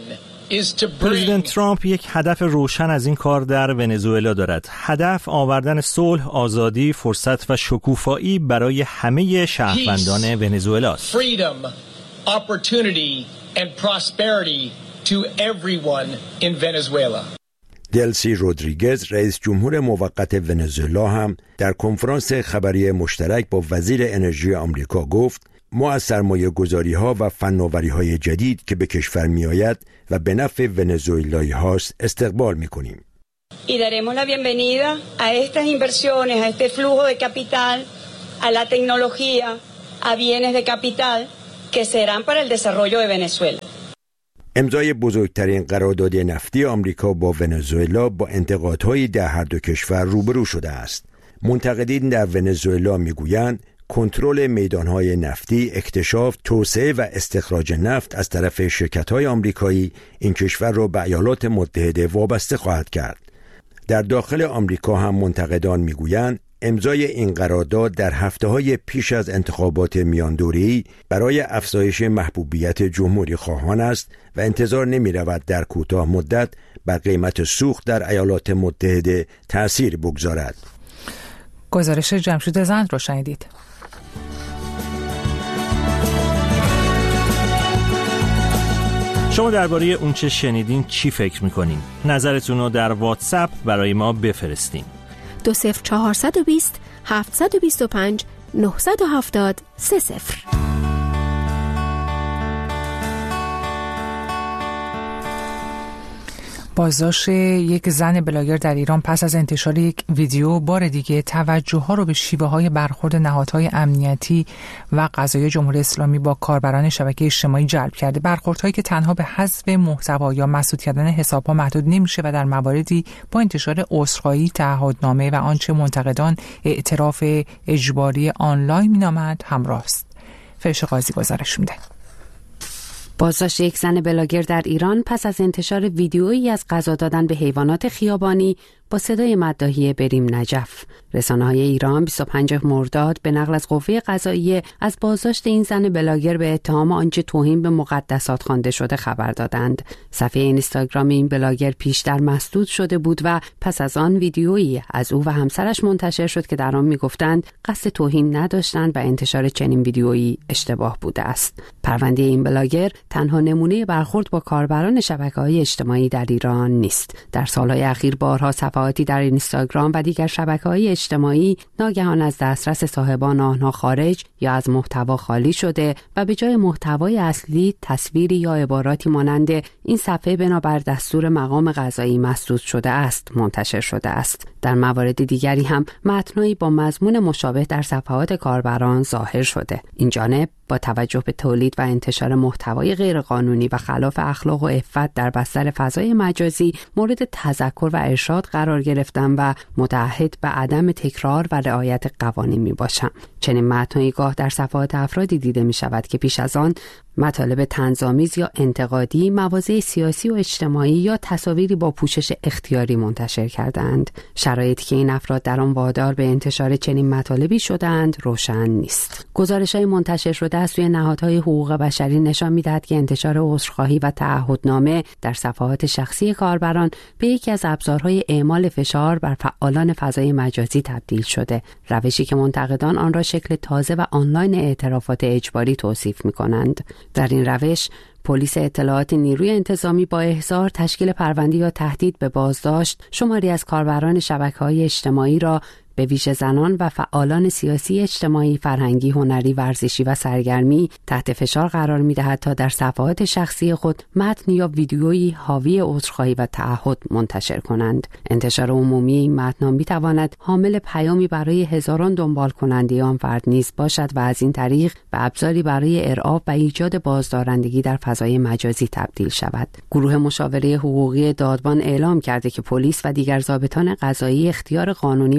پرزیدنت ترامپ یک هدف روشن از این کار در ونزوئلا دارد. هدف آوردن صلح، آزادی، فرصت و شکوفایی برای همه شهروندان ونزوئلا است. دلسی رودریگز رئیس جمهور موقت ونزوئلا هم در کنفرانس خبری مشترک با وزیر انرژی آمریکا گفت ما از سرمایه گذاری ها و فناوری های جدید که به کشور می آید و به نفع ونزوئلایی هاست استقبال می کنیم. Y daremos la bienvenida a estas inversiones, a este flujo de capital, a la tecnología, a bienes de capital que serán para el desarrollo de Venezuela. امضای بزرگترین قرارداد نفتی آمریکا با ونزوئلا با انتقادهای در هر دو کشور روبرو شده است. منتقدین در ونزوئلا میگویند کنترل میدانهای نفتی، اکتشاف، توسعه و استخراج نفت از طرف شرکت‌های آمریکایی این کشور را به ایالات متحده وابسته خواهد کرد. در داخل آمریکا هم منتقدان میگویند امضای این قرارداد در هفته‌های پیش از انتخابات میاندوره‌ای برای افزایش محبوبیت جمهوری خواهان است و انتظار نمی‌رود در کوتاه مدت بر قیمت سوخت در ایالات متحده تأثیر بگذارد. گزارش جمشید زند را شنیدید. شما درباره اون چه شنیدین چی فکر می‌کنین؟ نظرتون رو در واتساپ برای ما بفرستین. دو صفر چهارصد و بیست هفتصد و بیست و پنج نهصد و هفتاد سه صفر. بازداشت یک زن بلاگر در ایران پس از انتشار یک ویدیو بار دیگه توجه ها رو به شیوه های برخورد نهادهای امنیتی و قضایی جمهوری اسلامی با کاربران شبکه اجتماعی جلب کرده. برخوردهایی که تنها به حذف محتوا یا مسدود کردن حساب‌ها محدود نمیشه و در مواردی با انتشار عذرخواهی، تعهدنامه و آنچه منتقدان اعتراف اجباری آنلاین مینامند همراه است. فرش قاضی گزارش میده. بازداشت یک زن بلاگر در ایران پس از انتشار ویدیویی از غذا دادن به حیوانات خیابانی با صدای مداحی بریم نجف. رسانه‌های ایران بیست و پنجم مرداد به نقل از قوه قضاییه از بازداشت این زن بلاگر به اتهام آنچه توهین به مقدسات خوانده شده خبر دادند. صفحه اینستاگرام این بلاگر پیشتر مسدود شده بود و پس از آن ویدیویی از او و همسرش منتشر شد که در آن می‌گفتند قصد توهین نداشتند و انتشار چنین ویدیویی اشتباه بوده است. پرونده این بلاگر تنها نمونه برخورد با کاربران شبکه‌های اجتماعی در ایران نیست. در سال‌های اخیر بارها صفحاتی در اینستاگرام و دیگر شبکه‌های اجتماعی ناگهان از دسترس صاحبان آنها خارج یا از محتوا خالی شده و به جای محتوای اصلی تصویری یا عباراتی مانند این صفحه بنابر دستور مقام قضایی مسدود شده است منتشر شده است. در موارد دیگری هم متنایی با مضمون مشابه در صفحات کاربران ظاهر شده. این جانب با توجه به تولید و انتشار محتوای غیرقانونی و خلاف اخلاق و عفت در بستر فضای مجازی مورد تذکر و ارشاد قرار گرفتن و متعهد به عدم تکرار و رعایت قوانین می باشم. چنین متنایی گاه در صفحات افرادی دیده می شود که پیش از آن مطالب طنزآمیز یا انتقادی، مواضع سیاسی و اجتماعی یا تصاویری با پوشش اختیاری منتشر کردند. شرایطی که این افراد در آن وادار به انتشار چنین مطالبی شدند روشن نیست. گزارش‌های منتشر شده از سوی نهادهای حقوق بشری نشان می‌دهد که انتشار عذرخواهی و تعهدنامه در صفحات شخصی کاربران به یکی از ابزارهای اعمال فشار بر فعالان فضای مجازی تبدیل شده، روشی که منتقدان آن را شکل تازه و آنلاین اعترافات اجباری توصیف می‌کنند. در این روش پلیس اطلاعات نیروی انتظامی با احضار، تشکیل پرونده یا تهدید به بازداشت شماری از کاربران شبکه‌های اجتماعی را به ویژه زنان و فعالان سیاسی، اجتماعی، فرهنگی، هنری، ورزشی و سرگرمی تحت فشار قرار می‌دهد تا در صفحات شخصی خود متن یا ویدیویی حاوی عذرخواهی و تعهد منتشر کنند. انتشار عمومی این متن می‌تواند حامل پیامی برای هزاران دنبال کننده آن فرد نیز باشد و از این طریق به ابزاری برای ارعاب و ایجاد بازدارندگی در فضای مجازی تبدیل شود. گروه مشاوره حقوقی دادبان اعلام کرده که پلیس و دیگر ضابطان قضایی اختیار قانونی برای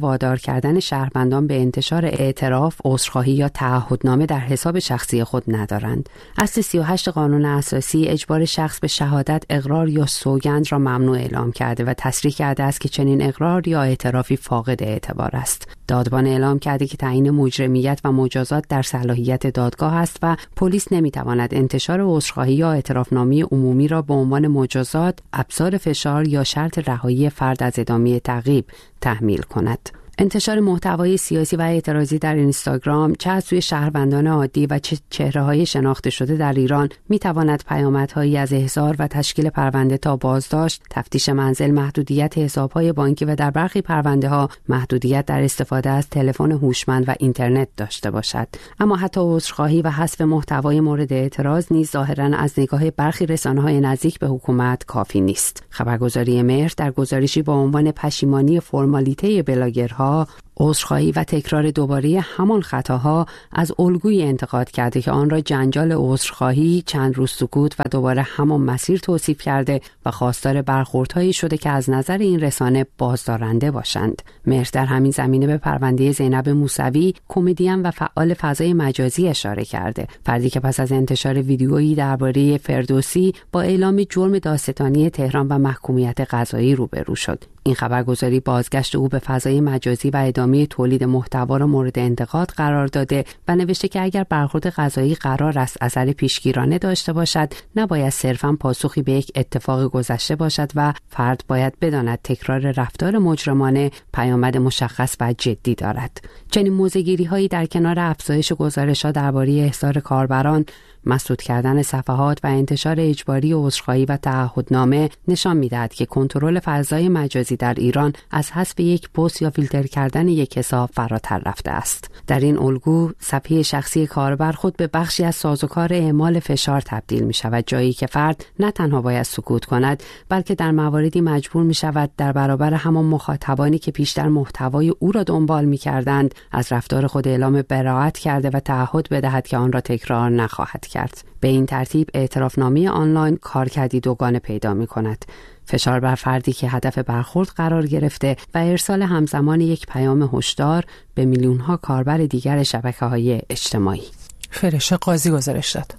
وادار کردن شهروندان به انتشار اعتراف، عذرخواهی یا تعهدنامه در حساب شخصی خود ندارند. اصل سی و هشت قانون اساسی اجبار شخص به شهادت، اقرار یا سوگند را ممنوع اعلام کرده و تصریح کرده است که چنین اقرار یا اعترافی فاقد اعتبار است. دادبان اعلام کرده که تعیین مجرمیت و مجازات در صلاحیت دادگاه است و پلیس نمیتواند انتشار عذرخواهی یا اعترافنامه عمومی را به عنوان مجازات، ابزار فشار یا شرط رهایی فرد از ادامه تعقیب تحمیل کند. انتشار محتوای سیاسی و اعتراضی در اینستاگرام چه از سوی شهروندان عادی و چه چهره‌های شناخته شده در ایران می‌تواند پیامدهایی از احضار و تشکیل پرونده تا بازداشت، تفتیش منزل، محدودیت حساب‌های بانکی و در برخی پرونده‌ها محدودیت در استفاده از تلفن هوشمند و اینترنت داشته باشد. اما حتی عذرخواهی و حذف محتوای مورد اعتراض نیز ظاهراً از نگاه برخی رسانه‌های نزدیک به حکومت کافی نیست. خبرگزاری مهر در گزارشی با عنوان پشیمانی فرمالیته بلاگرها، عذرخواهی و تکرار دوباره همان خطاها از الگوی انتقاد کرده که آن را جنجال عذرخواهی، چند روز سکوت و دوباره همان مسیر توصیف کرده و خواستار برخوردهایی شده که از نظر این رسانه بازدارنده باشند. مهر در همین زمینه به پرونده زینب موسوی، کمدین و فعال فضای مجازی اشاره کرده، فردی که پس از انتشار ویدیویی درباره فردوسی با اعلام جرم دادستانی تهران و محکومیت قضایی روبرو شد. این خبرگزاری بازگشت او به فضای مجازی و ادامه تولید محتوا را مورد انتقاد قرار داده و نوشته که اگر برخورد قضایی قرار است اثر پیشگیرانه داشته باشد، نباید صرفاً پاسخی به یک اتفاق گذشته باشد و فرد باید بداند تکرار رفتار مجرمانه پیامد مشخص و جدی دارد. چنین موضع‌گیری‌هایی در کنار افزایش گزارش‌ها درباره احضار کاربران، مسدود کردن صفحات و انتشار اجباری عذرخواهی و تعهدنامه نشان می‌دهد که کنترل فضای مجازی در ایران از حذف یک پست یا فیلتر کردن یک حساب فراتر رفته است. در این الگو صفحه شخصی کاربر خود به بخشی از سازوکار اعمال فشار تبدیل می‌شود، جایی که فرد نه تنها باید سکوت کند، بلکه در مواردی مجبور می‌شود در برابر همان مخاطبانی که پیشتر محتوای او را دنبال می‌کردند از رفتار خود اعلام براءت کرده و تعهد بدهد که آن را تکرار نخواهد کرد. به این ترتیب اعترافنامه آنلاین کارکردی دوگانه پیدا می‌کند: فشار بر فردی که هدف برخورد قرار گرفته و ارسال همزمان یک پیام هشدار به میلیون‌ها کاربر دیگر شبکه‌های اجتماعی. فرشته قاضی گزارش داد.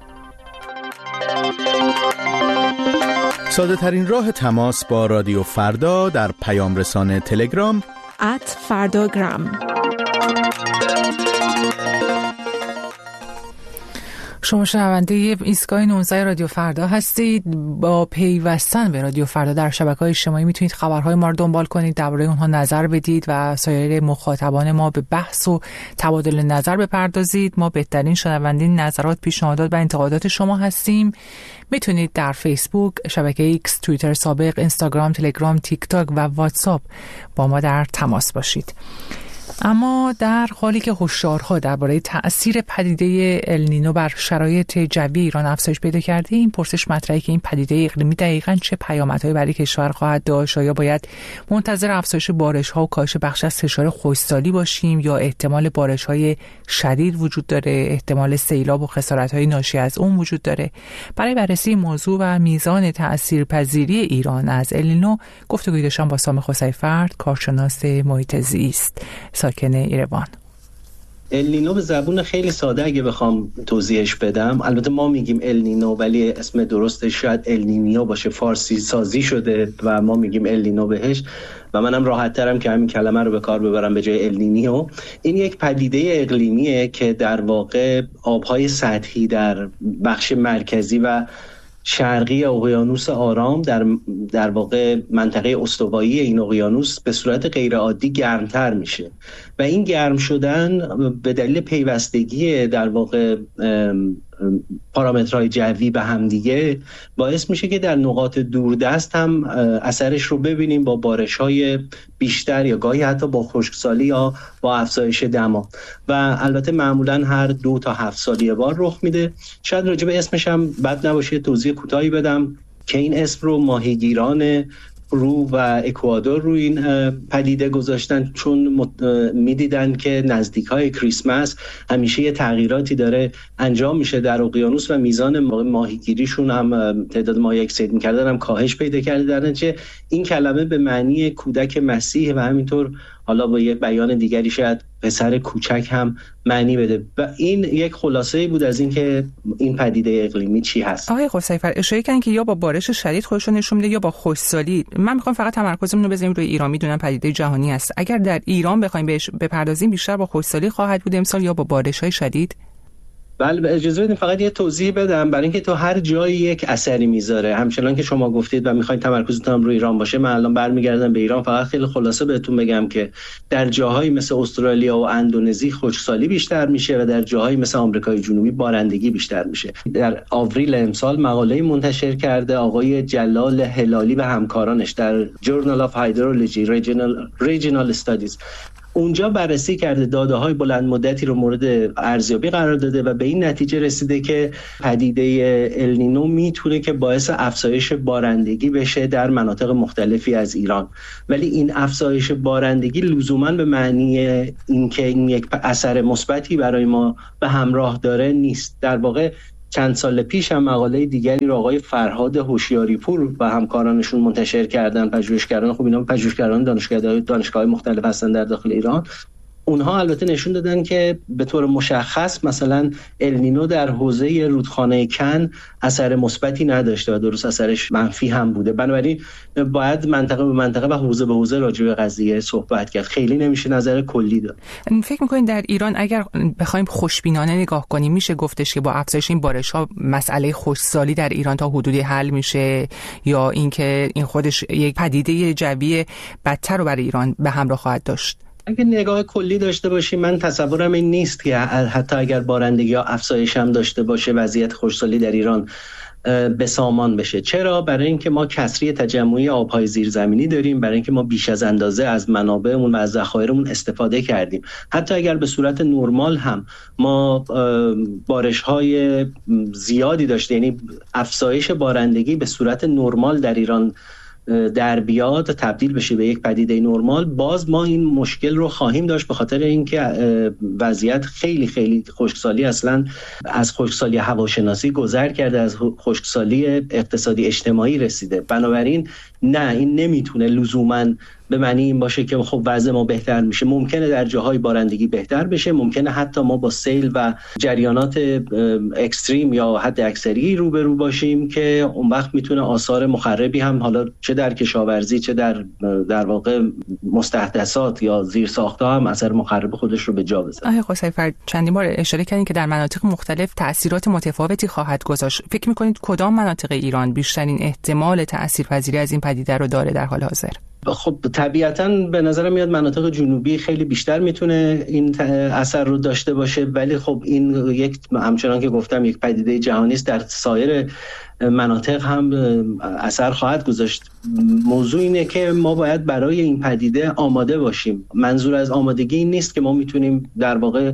ساده ترین راه تماس با رادیو فردا در پیام رسانه تلگرام ات فرداگرام. شما شنونده ایستگاه نوزده رادیو فردا هستید. با پیوستن به رادیو فردا در شبکه‌های اجتماعی میتونید خبرهای ما رو دنبال کنید، درباره اونها نظر بدید و سایر مخاطبان ما به بحث و تبادل نظر بپردازید. ما بهترین شنونده نظرات، پیشنهادات و انتقادات شما هستیم. میتونید در فیسبوک، شبکه ایکس، توییتر سابق، اینستاگرام، تلگرام، تیک تاک و واتساپ با ما در تماس باشید. اما در حالی که هشدارها درباره تأثیر پدیده النینو بر شرایط جوی ایران افزایش پیدا کرده، این پرسش مطرحه که این پدیده اقلیمی دقیقاً چه پیامدهایی برای کشور خواهد داشت؟ آیا باید منتظر افزایش بارش‌ها و کاهش بخش از فشار خشکسالی باشیم یا احتمال بارش‌های شدید وجود داره، احتمال سیلاب و خسارت‌های ناشی از اون وجود داره؟ برای بررسی موضوع و میزان تأثیرپذیری ایران از النینو گفتگوی داشتم با سام خسیفرد، کارشناس محیط زیست ساکن ایروان. النینو به زبون خیلی ساده اگه بخوام توضیحش بدم، البته ما میگیم النینو ولی اسم درستش شاید النینیو باشه، فارسی سازی شده و ما میگیم النینو بهش و منم راحت ترم که همین کلمه رو به کار ببرم به جای النینیو. این یک پدیده اقلیمیه که در واقع آبهای سطحی در بخش مرکزی و شرقی اقیانوس آرام در در واقع منطقه استوایی این اقیانوس به صورت غیرعادی گرمتر میشه و این گرم شدن به دلیل پیوستگی در واقع پارامترهای جوی به همدیگه باعث میشه که در نقاط دوردست هم اثرش رو ببینیم با بارش‌های بیشتر یا گاهی حتی با خشکسالی یا با افزایش دما و البته معمولاً هر دو تا هفت سال یه بار رخ میده. شاید راجع به اسمش هم بد نباشه توضیح کوتاهی بدم که این اسم رو ماهیگیران پرو و اکوادور رو این پدیده گذاشتن چون میدیدن که نزدیکای کریسمس همیشه یه تغییراتی داره انجام میشه در اقیانوس و میزان ماهیگیریشون هم تعداد ماهی که صید میکردن هم کاهش پیدا کرده. در نتیجه این کلمه به معنی کودک مسیح و همینطور حالا با یک بیان دیگری شاید پسر کوچک هم معنی بده. و این یک خلاصه‌ای بود از اینکه این پدیده اقلیمی چی هست. آقای قصیفر اشاره کردن که یا با بارش شدید خودشون نشون میده یا با خشکسالی. من میخوام فقط تمرکزمون رو بزنیم روی ایران. میدونم پدیده جهانی است. اگر در ایران بخوایم بهش بپردازیم بیشتر با خشکسالی خواهد بود امسال یا با بارش‌های شدید؟ بله اجازه بدید فقط یه توضیح بدم برای اینکه تو هر جایی یک اثری میذاره. همچنان که شما گفتید و میخواین تمرکزتون روی ایران باشه، من الان برمیگردم به ایران. فقط خیلی خلاصه بهتون بگم که در جاهایی مثل استرالیا و اندونزی خشکسالی بیشتر میشه و در جاهایی مثل آمریکای جنوبی بارندگی بیشتر میشه. در آوریل امسال مقاله منتشر کرده آقای جلال هلالی و همکارانش در Journal of Hydrology Regional Regional Studies. اونجا بررسی کرده، داده‌های بلند مدتی رو مورد ارزیابی قرار داده و به این نتیجه رسیده که پدیده النینو میتونه که باعث افزایش بارندگی بشه در مناطق مختلفی از ایران. ولی این افزایش بارندگی لزوماً به معنی اینکه این یک اثر مثبتی برای ما به همراه داره نیست. در واقع چند سال پیش هم مقاله دیگری رو آقای فرهاد هوشیاری پور و همکارانشون منتشر کردن، پژوهشگران، خب اینا پژوهشگران دانشگاه دانشگاه مختلف هستن در داخل ایران. اونها البته نشون دادن که به طور مشخص مثلا النینو در حوزه رودخانه کن اثر مثبتی نداشته و درست اثرش منفی هم بوده. بنابراین باید منطقه به منطقه و حوزه به حوزه راجع به قضیه صحبت کرد. خیلی نمیشه نظر کلی داد. فکر می‌کنید در ایران اگر بخوایم خوشبینانه نگاه کنیم میشه گفتش که با افزایش این بارش‌ها مسئله خشکسالی در ایران تا حدودی حل میشه، یا اینکه این خودش یک پدیده جوی بدتر رو برای ایران به همراه خواهد داشت؟ اگه نگاه کلی داشته باشیم، من تصورم این نیست که حتی اگر بارندگی ها افزایش هم داشته باشه وضعیت خشکسالی در ایران به سامان بشه. چرا؟ برای اینکه ما کسری تجمعی آبهای زیرزمینی داریم، برای اینکه ما بیش از اندازه از منابعمون و از ذخایرمون استفاده کردیم. حتی اگر به صورت نرمال هم ما بارش‌های زیادی داشته، یعنی افزایش بارندگی به صورت نرمال در ایران در بیاد تبدیل بشه به یک پدیده نرمال، باز ما این مشکل رو خواهیم داشت، به خاطر اینکه وضعیت خیلی خیلی خشکسالی اصلا از خشکسالی هواشناسی گذر کرده، از خشکسالی اقتصادی اجتماعی رسیده. بنابراین نه، این نمیتونه لزوماً به معنی این باشه که خب وضع ما بهتر میشه. ممکنه در جاهای بارندگی بهتر بشه، ممکنه حتی ما با سیل و جریانات اکستریم یا حد اکثری روبرو باشیم که اون وقت میتونه آثار مخربی هم حالا چه در کشاورزی چه در در واقع مستحدثات یا زیرساخت‌ها هم اثر مخرب خودش رو به جا بذاره. آقای قصیفر چندین بار اشاره کردین که در مناطق مختلف تأثیرات متفاوتی خواهد گذاشت. فکر می‌کنید کدام مناطق ایران بیشترین احتمال تأثیرپذیری از این پدیده رو داره در حال حاضر؟ خب طبیعتاً به نظر میاد مناطق جنوبی خیلی بیشتر میتونه این اثر رو داشته باشه، ولی خب این یک همچنان که گفتم یک پدیده جهانی است، در سایر مناطق هم اثر خواهد گذاشت. موضوع اینه که ما باید برای این پدیده آماده باشیم. منظور از آمادگی این نیست که ما میتونیم در واقع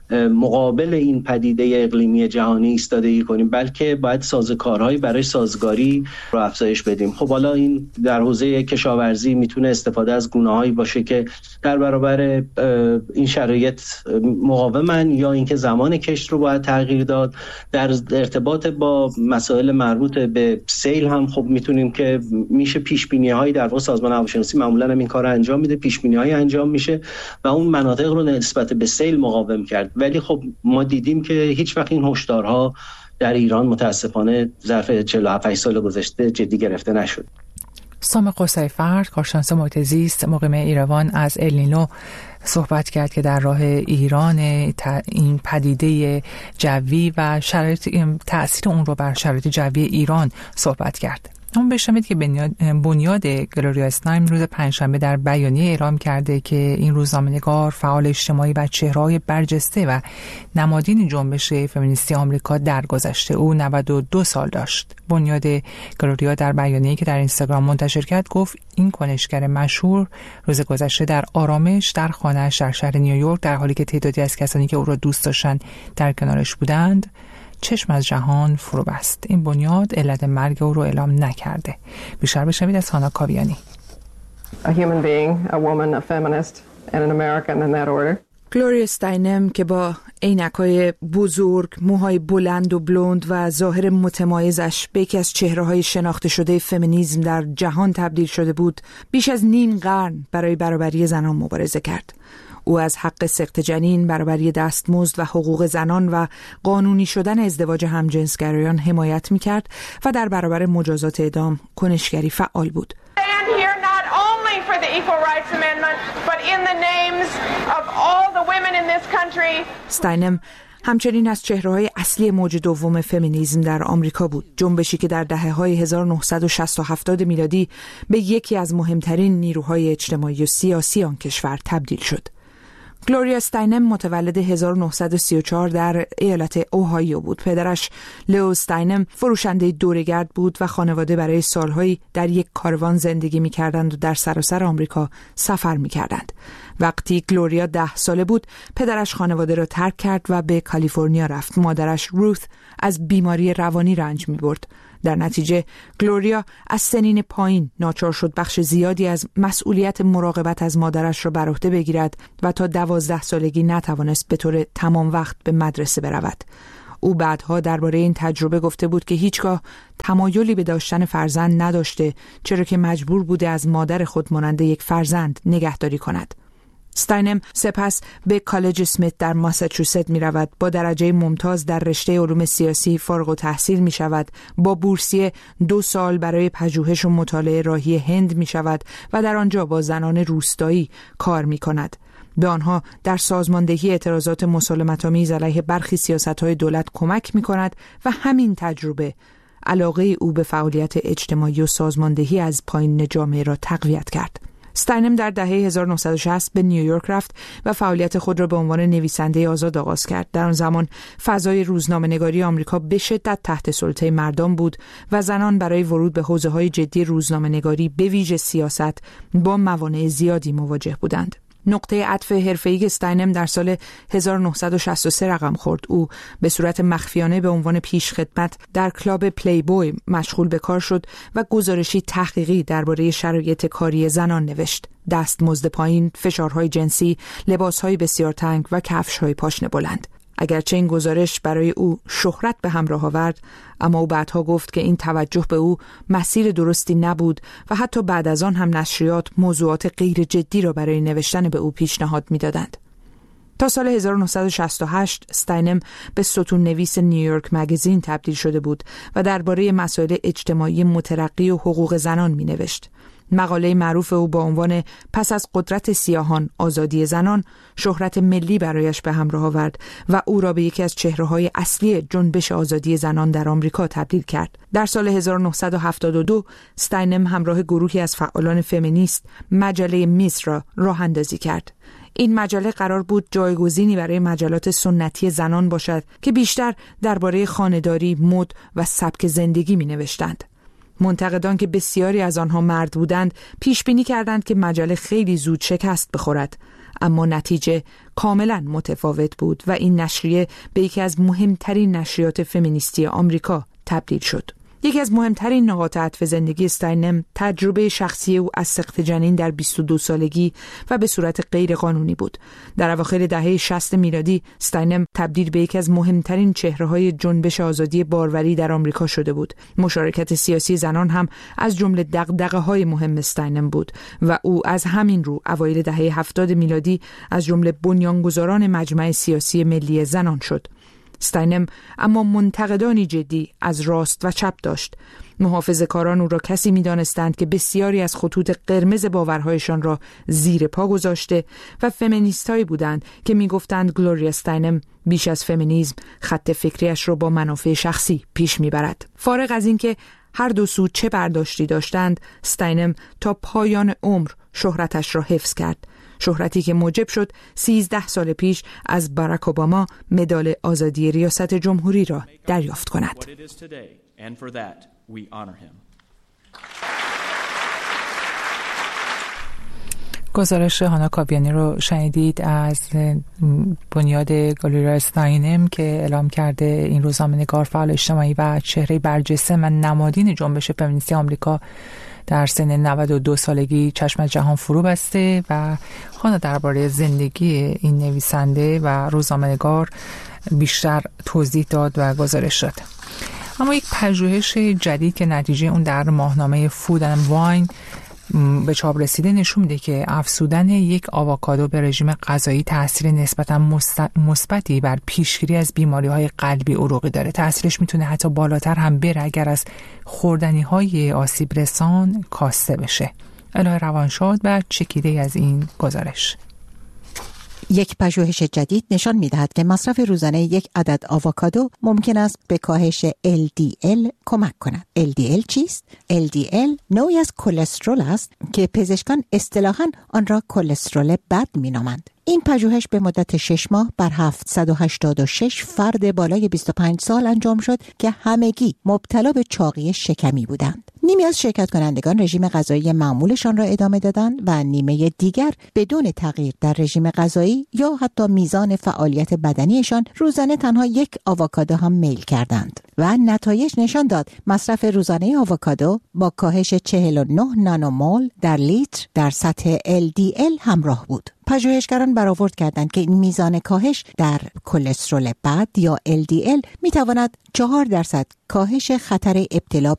مقابل این پدیده اقلیمی جهانی ایستادگی کنیم، بلکه باید سازوکارهایی برای سازگاری رو افزایش بدیم. خب حالا این در حوزه کشاورزی میتونه استفاده از گونه‌هایی باشه که در برابر این شرایط مقاومن، یا اینکه زمان کشت رو باید تغییر داد. در ارتباط با مسائل مربوط به سیل هم خب میتونیم که میشه پیش بینی‌هایی، در واقع سازمان هواشناسی معمولاً هم این کارو انجام میده، پیش بینی‌هایی انجام میشه و اون مناطق رو نسبت به سیل مقاوم کرد. ولی خب ما دیدیم که هیچ وقت این هشدارها در ایران متاسفانه ظرف چهل و هفت سال گذشته جدی گرفته نشد. سام قصیفر، کارشناس محیط زیست مقیم ایروان، از النینو صحبت کرد که در راه ایران این پدیده جوی و شرایط تأثیر اون رو بر شرایط جوی ایران صحبت کرد. اما بشنوید که بنیاد گلوریا استایم روز پنجشنبه در بیانیه اعلام کرده که این روزنامه‌نگار، فعال اجتماعی و چهره‌های برجسته و نمادین جنبش فمینیستی آمریکا درگذشته او نود و دو سال داشت. بنیاد گلوریا در بیانیه‌ای که در اینستاگرام منتشر کرد گفت این کنشگر مشهور روز گذشته در آرامش در خانه‌اش در شهر نیویورک، در حالی که تعدادی از کسانی که او را دوست داشتند در کنارش بودند، چشم از جهان فرو بست. این بنیاد علت مرگ او رو اعلام نکرده. بیشتر بشنوید از هانا کاویانی. A human being, a woman, a feminist and an American in that order. گلوریا استاینم که با عینک‌های بزرگ، موهای بلند و بلوند و ظاهر متمایزش به یکی از چهره‌های شناخته شده فمینیسم در جهان تبدیل شده بود، بیش از نیم قرن برای برابری زنان مبارزه کرد. او از حق سقط جنین، برابری دستمزد و حقوق زنان و قانونی شدن ازدواج همجنسگرایان حمایت می‌کرد و در برابر مجازات اعدام کنشگری فعال بود. For the Equal Rights Amendment, but in the names of all the women in this country. استاینم همچنین از چهره‌های اصلی موج دوم فمینیسم در آمریکا بود، جنبشی که در دهه‌های هزار و نهصد و شصت و هفتاد میلادی به یکی از مهمترین نیروهای اجتماعی و سیاسی آن کشور تبدیل شد. گلوریا استاینم متولد هزار و نهصد و سی و چهار در ایالت اوهایو بود. پدرش لئو استاینم فروشنده دوره‌گرد بود و خانواده برای سالهایی در یک کاروان زندگی می‌کردند و در سراسر آمریکا سفر می‌کردند. وقتی گلوریا ده ساله بود، پدرش خانواده را ترک کرد و به کالیفرنیا رفت. مادرش روث از بیماری روانی رنج می‌برد. در نتیجه گلوریا از سنین پایین ناچار شد بخش زیادی از مسئولیت مراقبت از مادرش را بر عهده بگیرد و تا دوازده سالگی نتوانست به طور تمام وقت به مدرسه برود. او بعدها درباره این تجربه گفته بود که هیچگاه تمایلی به داشتن فرزند نداشته، چرا که مجبور بوده از مادر خود مانند یک فرزند نگهداری کند. استاینم سپس به کالج اسمیت در ماساچوست می رود. با درجه ممتاز در رشته علوم سیاسی فارغ التحصیل می شود. با بورسیه دو سال برای پژوهش و مطالعه راهی هند می شود و در آنجا با زنان روستایی کار می کند. به آنها در سازماندهی اعتراضات مسالمت‌آمیز علیه برخی سیاست‌های دولت کمک می کند و همین تجربه علاقه او به فعالیت اجتماعی و سازماندهی از پایین جامعه را تقویت کرد. استاینم در دهه هزار و نهصد و شصت به نیویورک رفت و فعالیت خود را به عنوان نویسنده آزاد آغاز کرد. در آن زمان فضای روزنامه‌نگاری آمریکا به شدت تحت سلطه مردان بود و زنان برای ورود به حوزه‌های جدی روزنامه‌نگاری به ویژه سیاست با موانع زیادی مواجه بودند. نقطه عطف حرفه‌ای استاینم در سال هزار و نهصد و شصت و سه رقم خورد. او به صورت مخفیانه به عنوان پیشخدمت در کلاب پلی بوی مشغول به کار شد و گزارشی تحقیقی درباره شرایط کاری زنان نوشت. دستمزد پایین، فشارهای جنسی، لباسهای بسیار تنگ و کفش‌های پاشنه بلند. اگرچه این گزارش برای او شهرت به همراه آورد، اما او بعدها گفت که این توجه به او مسیر درستی نبود و حتی بعد از آن هم نشریات موضوعات غیر جدی را برای نوشتن به او پیشنهاد می‌دادند. تا سال هزار و نهصد و شصت و هشت استاینم به ستون نویس نیویورک مگزین تبدیل شده بود و درباره مسائل اجتماعی مترقی و حقوق زنان می‌نوشت. مقاله معروف او با عنوان پس از قدرت سیاهان آزادی زنان شهرت ملی برایش به همراه آورد و او را به یکی از چهره‌های اصلی جنبش آزادی زنان در آمریکا تبدیل کرد. در سال هزار و نهصد و هفتاد و دو استاینم همراه گروهی از فعالان فمینیست مجله میز را راه اندازی کرد. این مجله قرار بود جایگزینی برای مجلات سنتی زنان باشد که بیشتر درباره خانه‌داری، مد و سبک زندگی می‌نوشتند. منتقدان که بسیاری از آنها مرد بودند پیش بینی کردند که مجله خیلی زود شکست بخورد، اما نتیجه کاملا متفاوت بود و این نشریه به یکی از مهمترین نشریات فمینیستی آمریکا تبدیل شد. یکی از مهمترین نقاط عطف زندگی استاینم تجربه شخصی او از سقط جنین در بیست و دو سالگی و به صورت غیر قانونی بود. در اواخر دهه شصت میلادی استاینم تبدیل به یکی از مهمترین چهره‌های جنبش آزادی باروری در آمریکا شده بود. مشارکت سیاسی زنان هم از جمله دغدغه‌های مهم استاینم بود و او از همین رو اوایل دهه هفتاد میلادی از جمله بنیانگذاران مجمع سیاسی ملی زنان شد. استاینم اما منتقدانی جدی از راست و چپ داشت. محافظه‌کاران او را کسی می‌دانستند که بسیاری از خطوط قرمز باورهایشان را زیر پا گذاشته و فمینیست‌هایی بودند که می‌گفتند گلوریا استاینم بیش از فمینیسم خط فکریش را با منافع شخصی پیش می‌برد. فارغ از اینکه هر دو سو چه برداشتی داشتند، استاینم تا پایان عمر شهرتش را حفظ کرد. شهرتی که موجب شد سیزده سال پیش از باراک اوباما مدال آزادی ریاست جمهوری را دریافت کند. گزارش هانا کاویانی رو شنیدید از بنیاد گلوریا استاینم که اعلام کرده این روزنامه‌نگار، فعال اجتماعی و چهره برجسته و نمادین جنبش فمینیستی آمریکا در سن نود و دو سالگی چشم جهان فرو بسته و خوانا درباره زندگی این نویسنده و روزنامه‌نگار بیشتر توضیح داد و گزارش داد. اما یک پژوهش جدید که نتیجه اون در ماهنامه فود اند واین به چاپ رسیده نشون میده که افزودن یک آووکادو به رژیم غذایی تاثیر نسبتا مثبتی بر پیشگیری از بیماری‌های قلبی عروقی داره. تاثیرش میتونه حتی بالاتر هم بره اگر از خوردنی‌های آسیب رسان کاسته بشه. الهه روانشاد و چکیده از این گزارش. یک پژوهش جدید نشان می‌دهد که مصرف روزانه یک عدد آووکادو ممکن است به کاهش ال دی ال کمک کند. ال دی ال چیست؟ ال دی ال نوعی از کلسترول است که پزشکان اصطلاحاً آن را کلسترول بد می‌نامند. این پژوهش به مدت شش ماه بر هفتصد و هشتاد و شش فرد بالای بیست و پنج سال انجام شد که همگی مبتلا به چاقی شکمی بودند. نیمی از شرکت کنندگان رژیم غذایی معمولشان را ادامه دادند و نیمه دیگر بدون تغییر در رژیم غذایی یا حتی میزان فعالیت بدنیشان روزانه تنها یک آووکادو هم میل کردند و نتایج نشان داد مصرف روزانه آووکادو با کاهش چهل و نه نانومول در لیتر در سطح ال دی ال همراه بود. پژوهشگران برآورد کردند که این میزان کاهش در کلسترول بد یا ال دی ال میتواند چهار درصد کاهش خطر ابتلا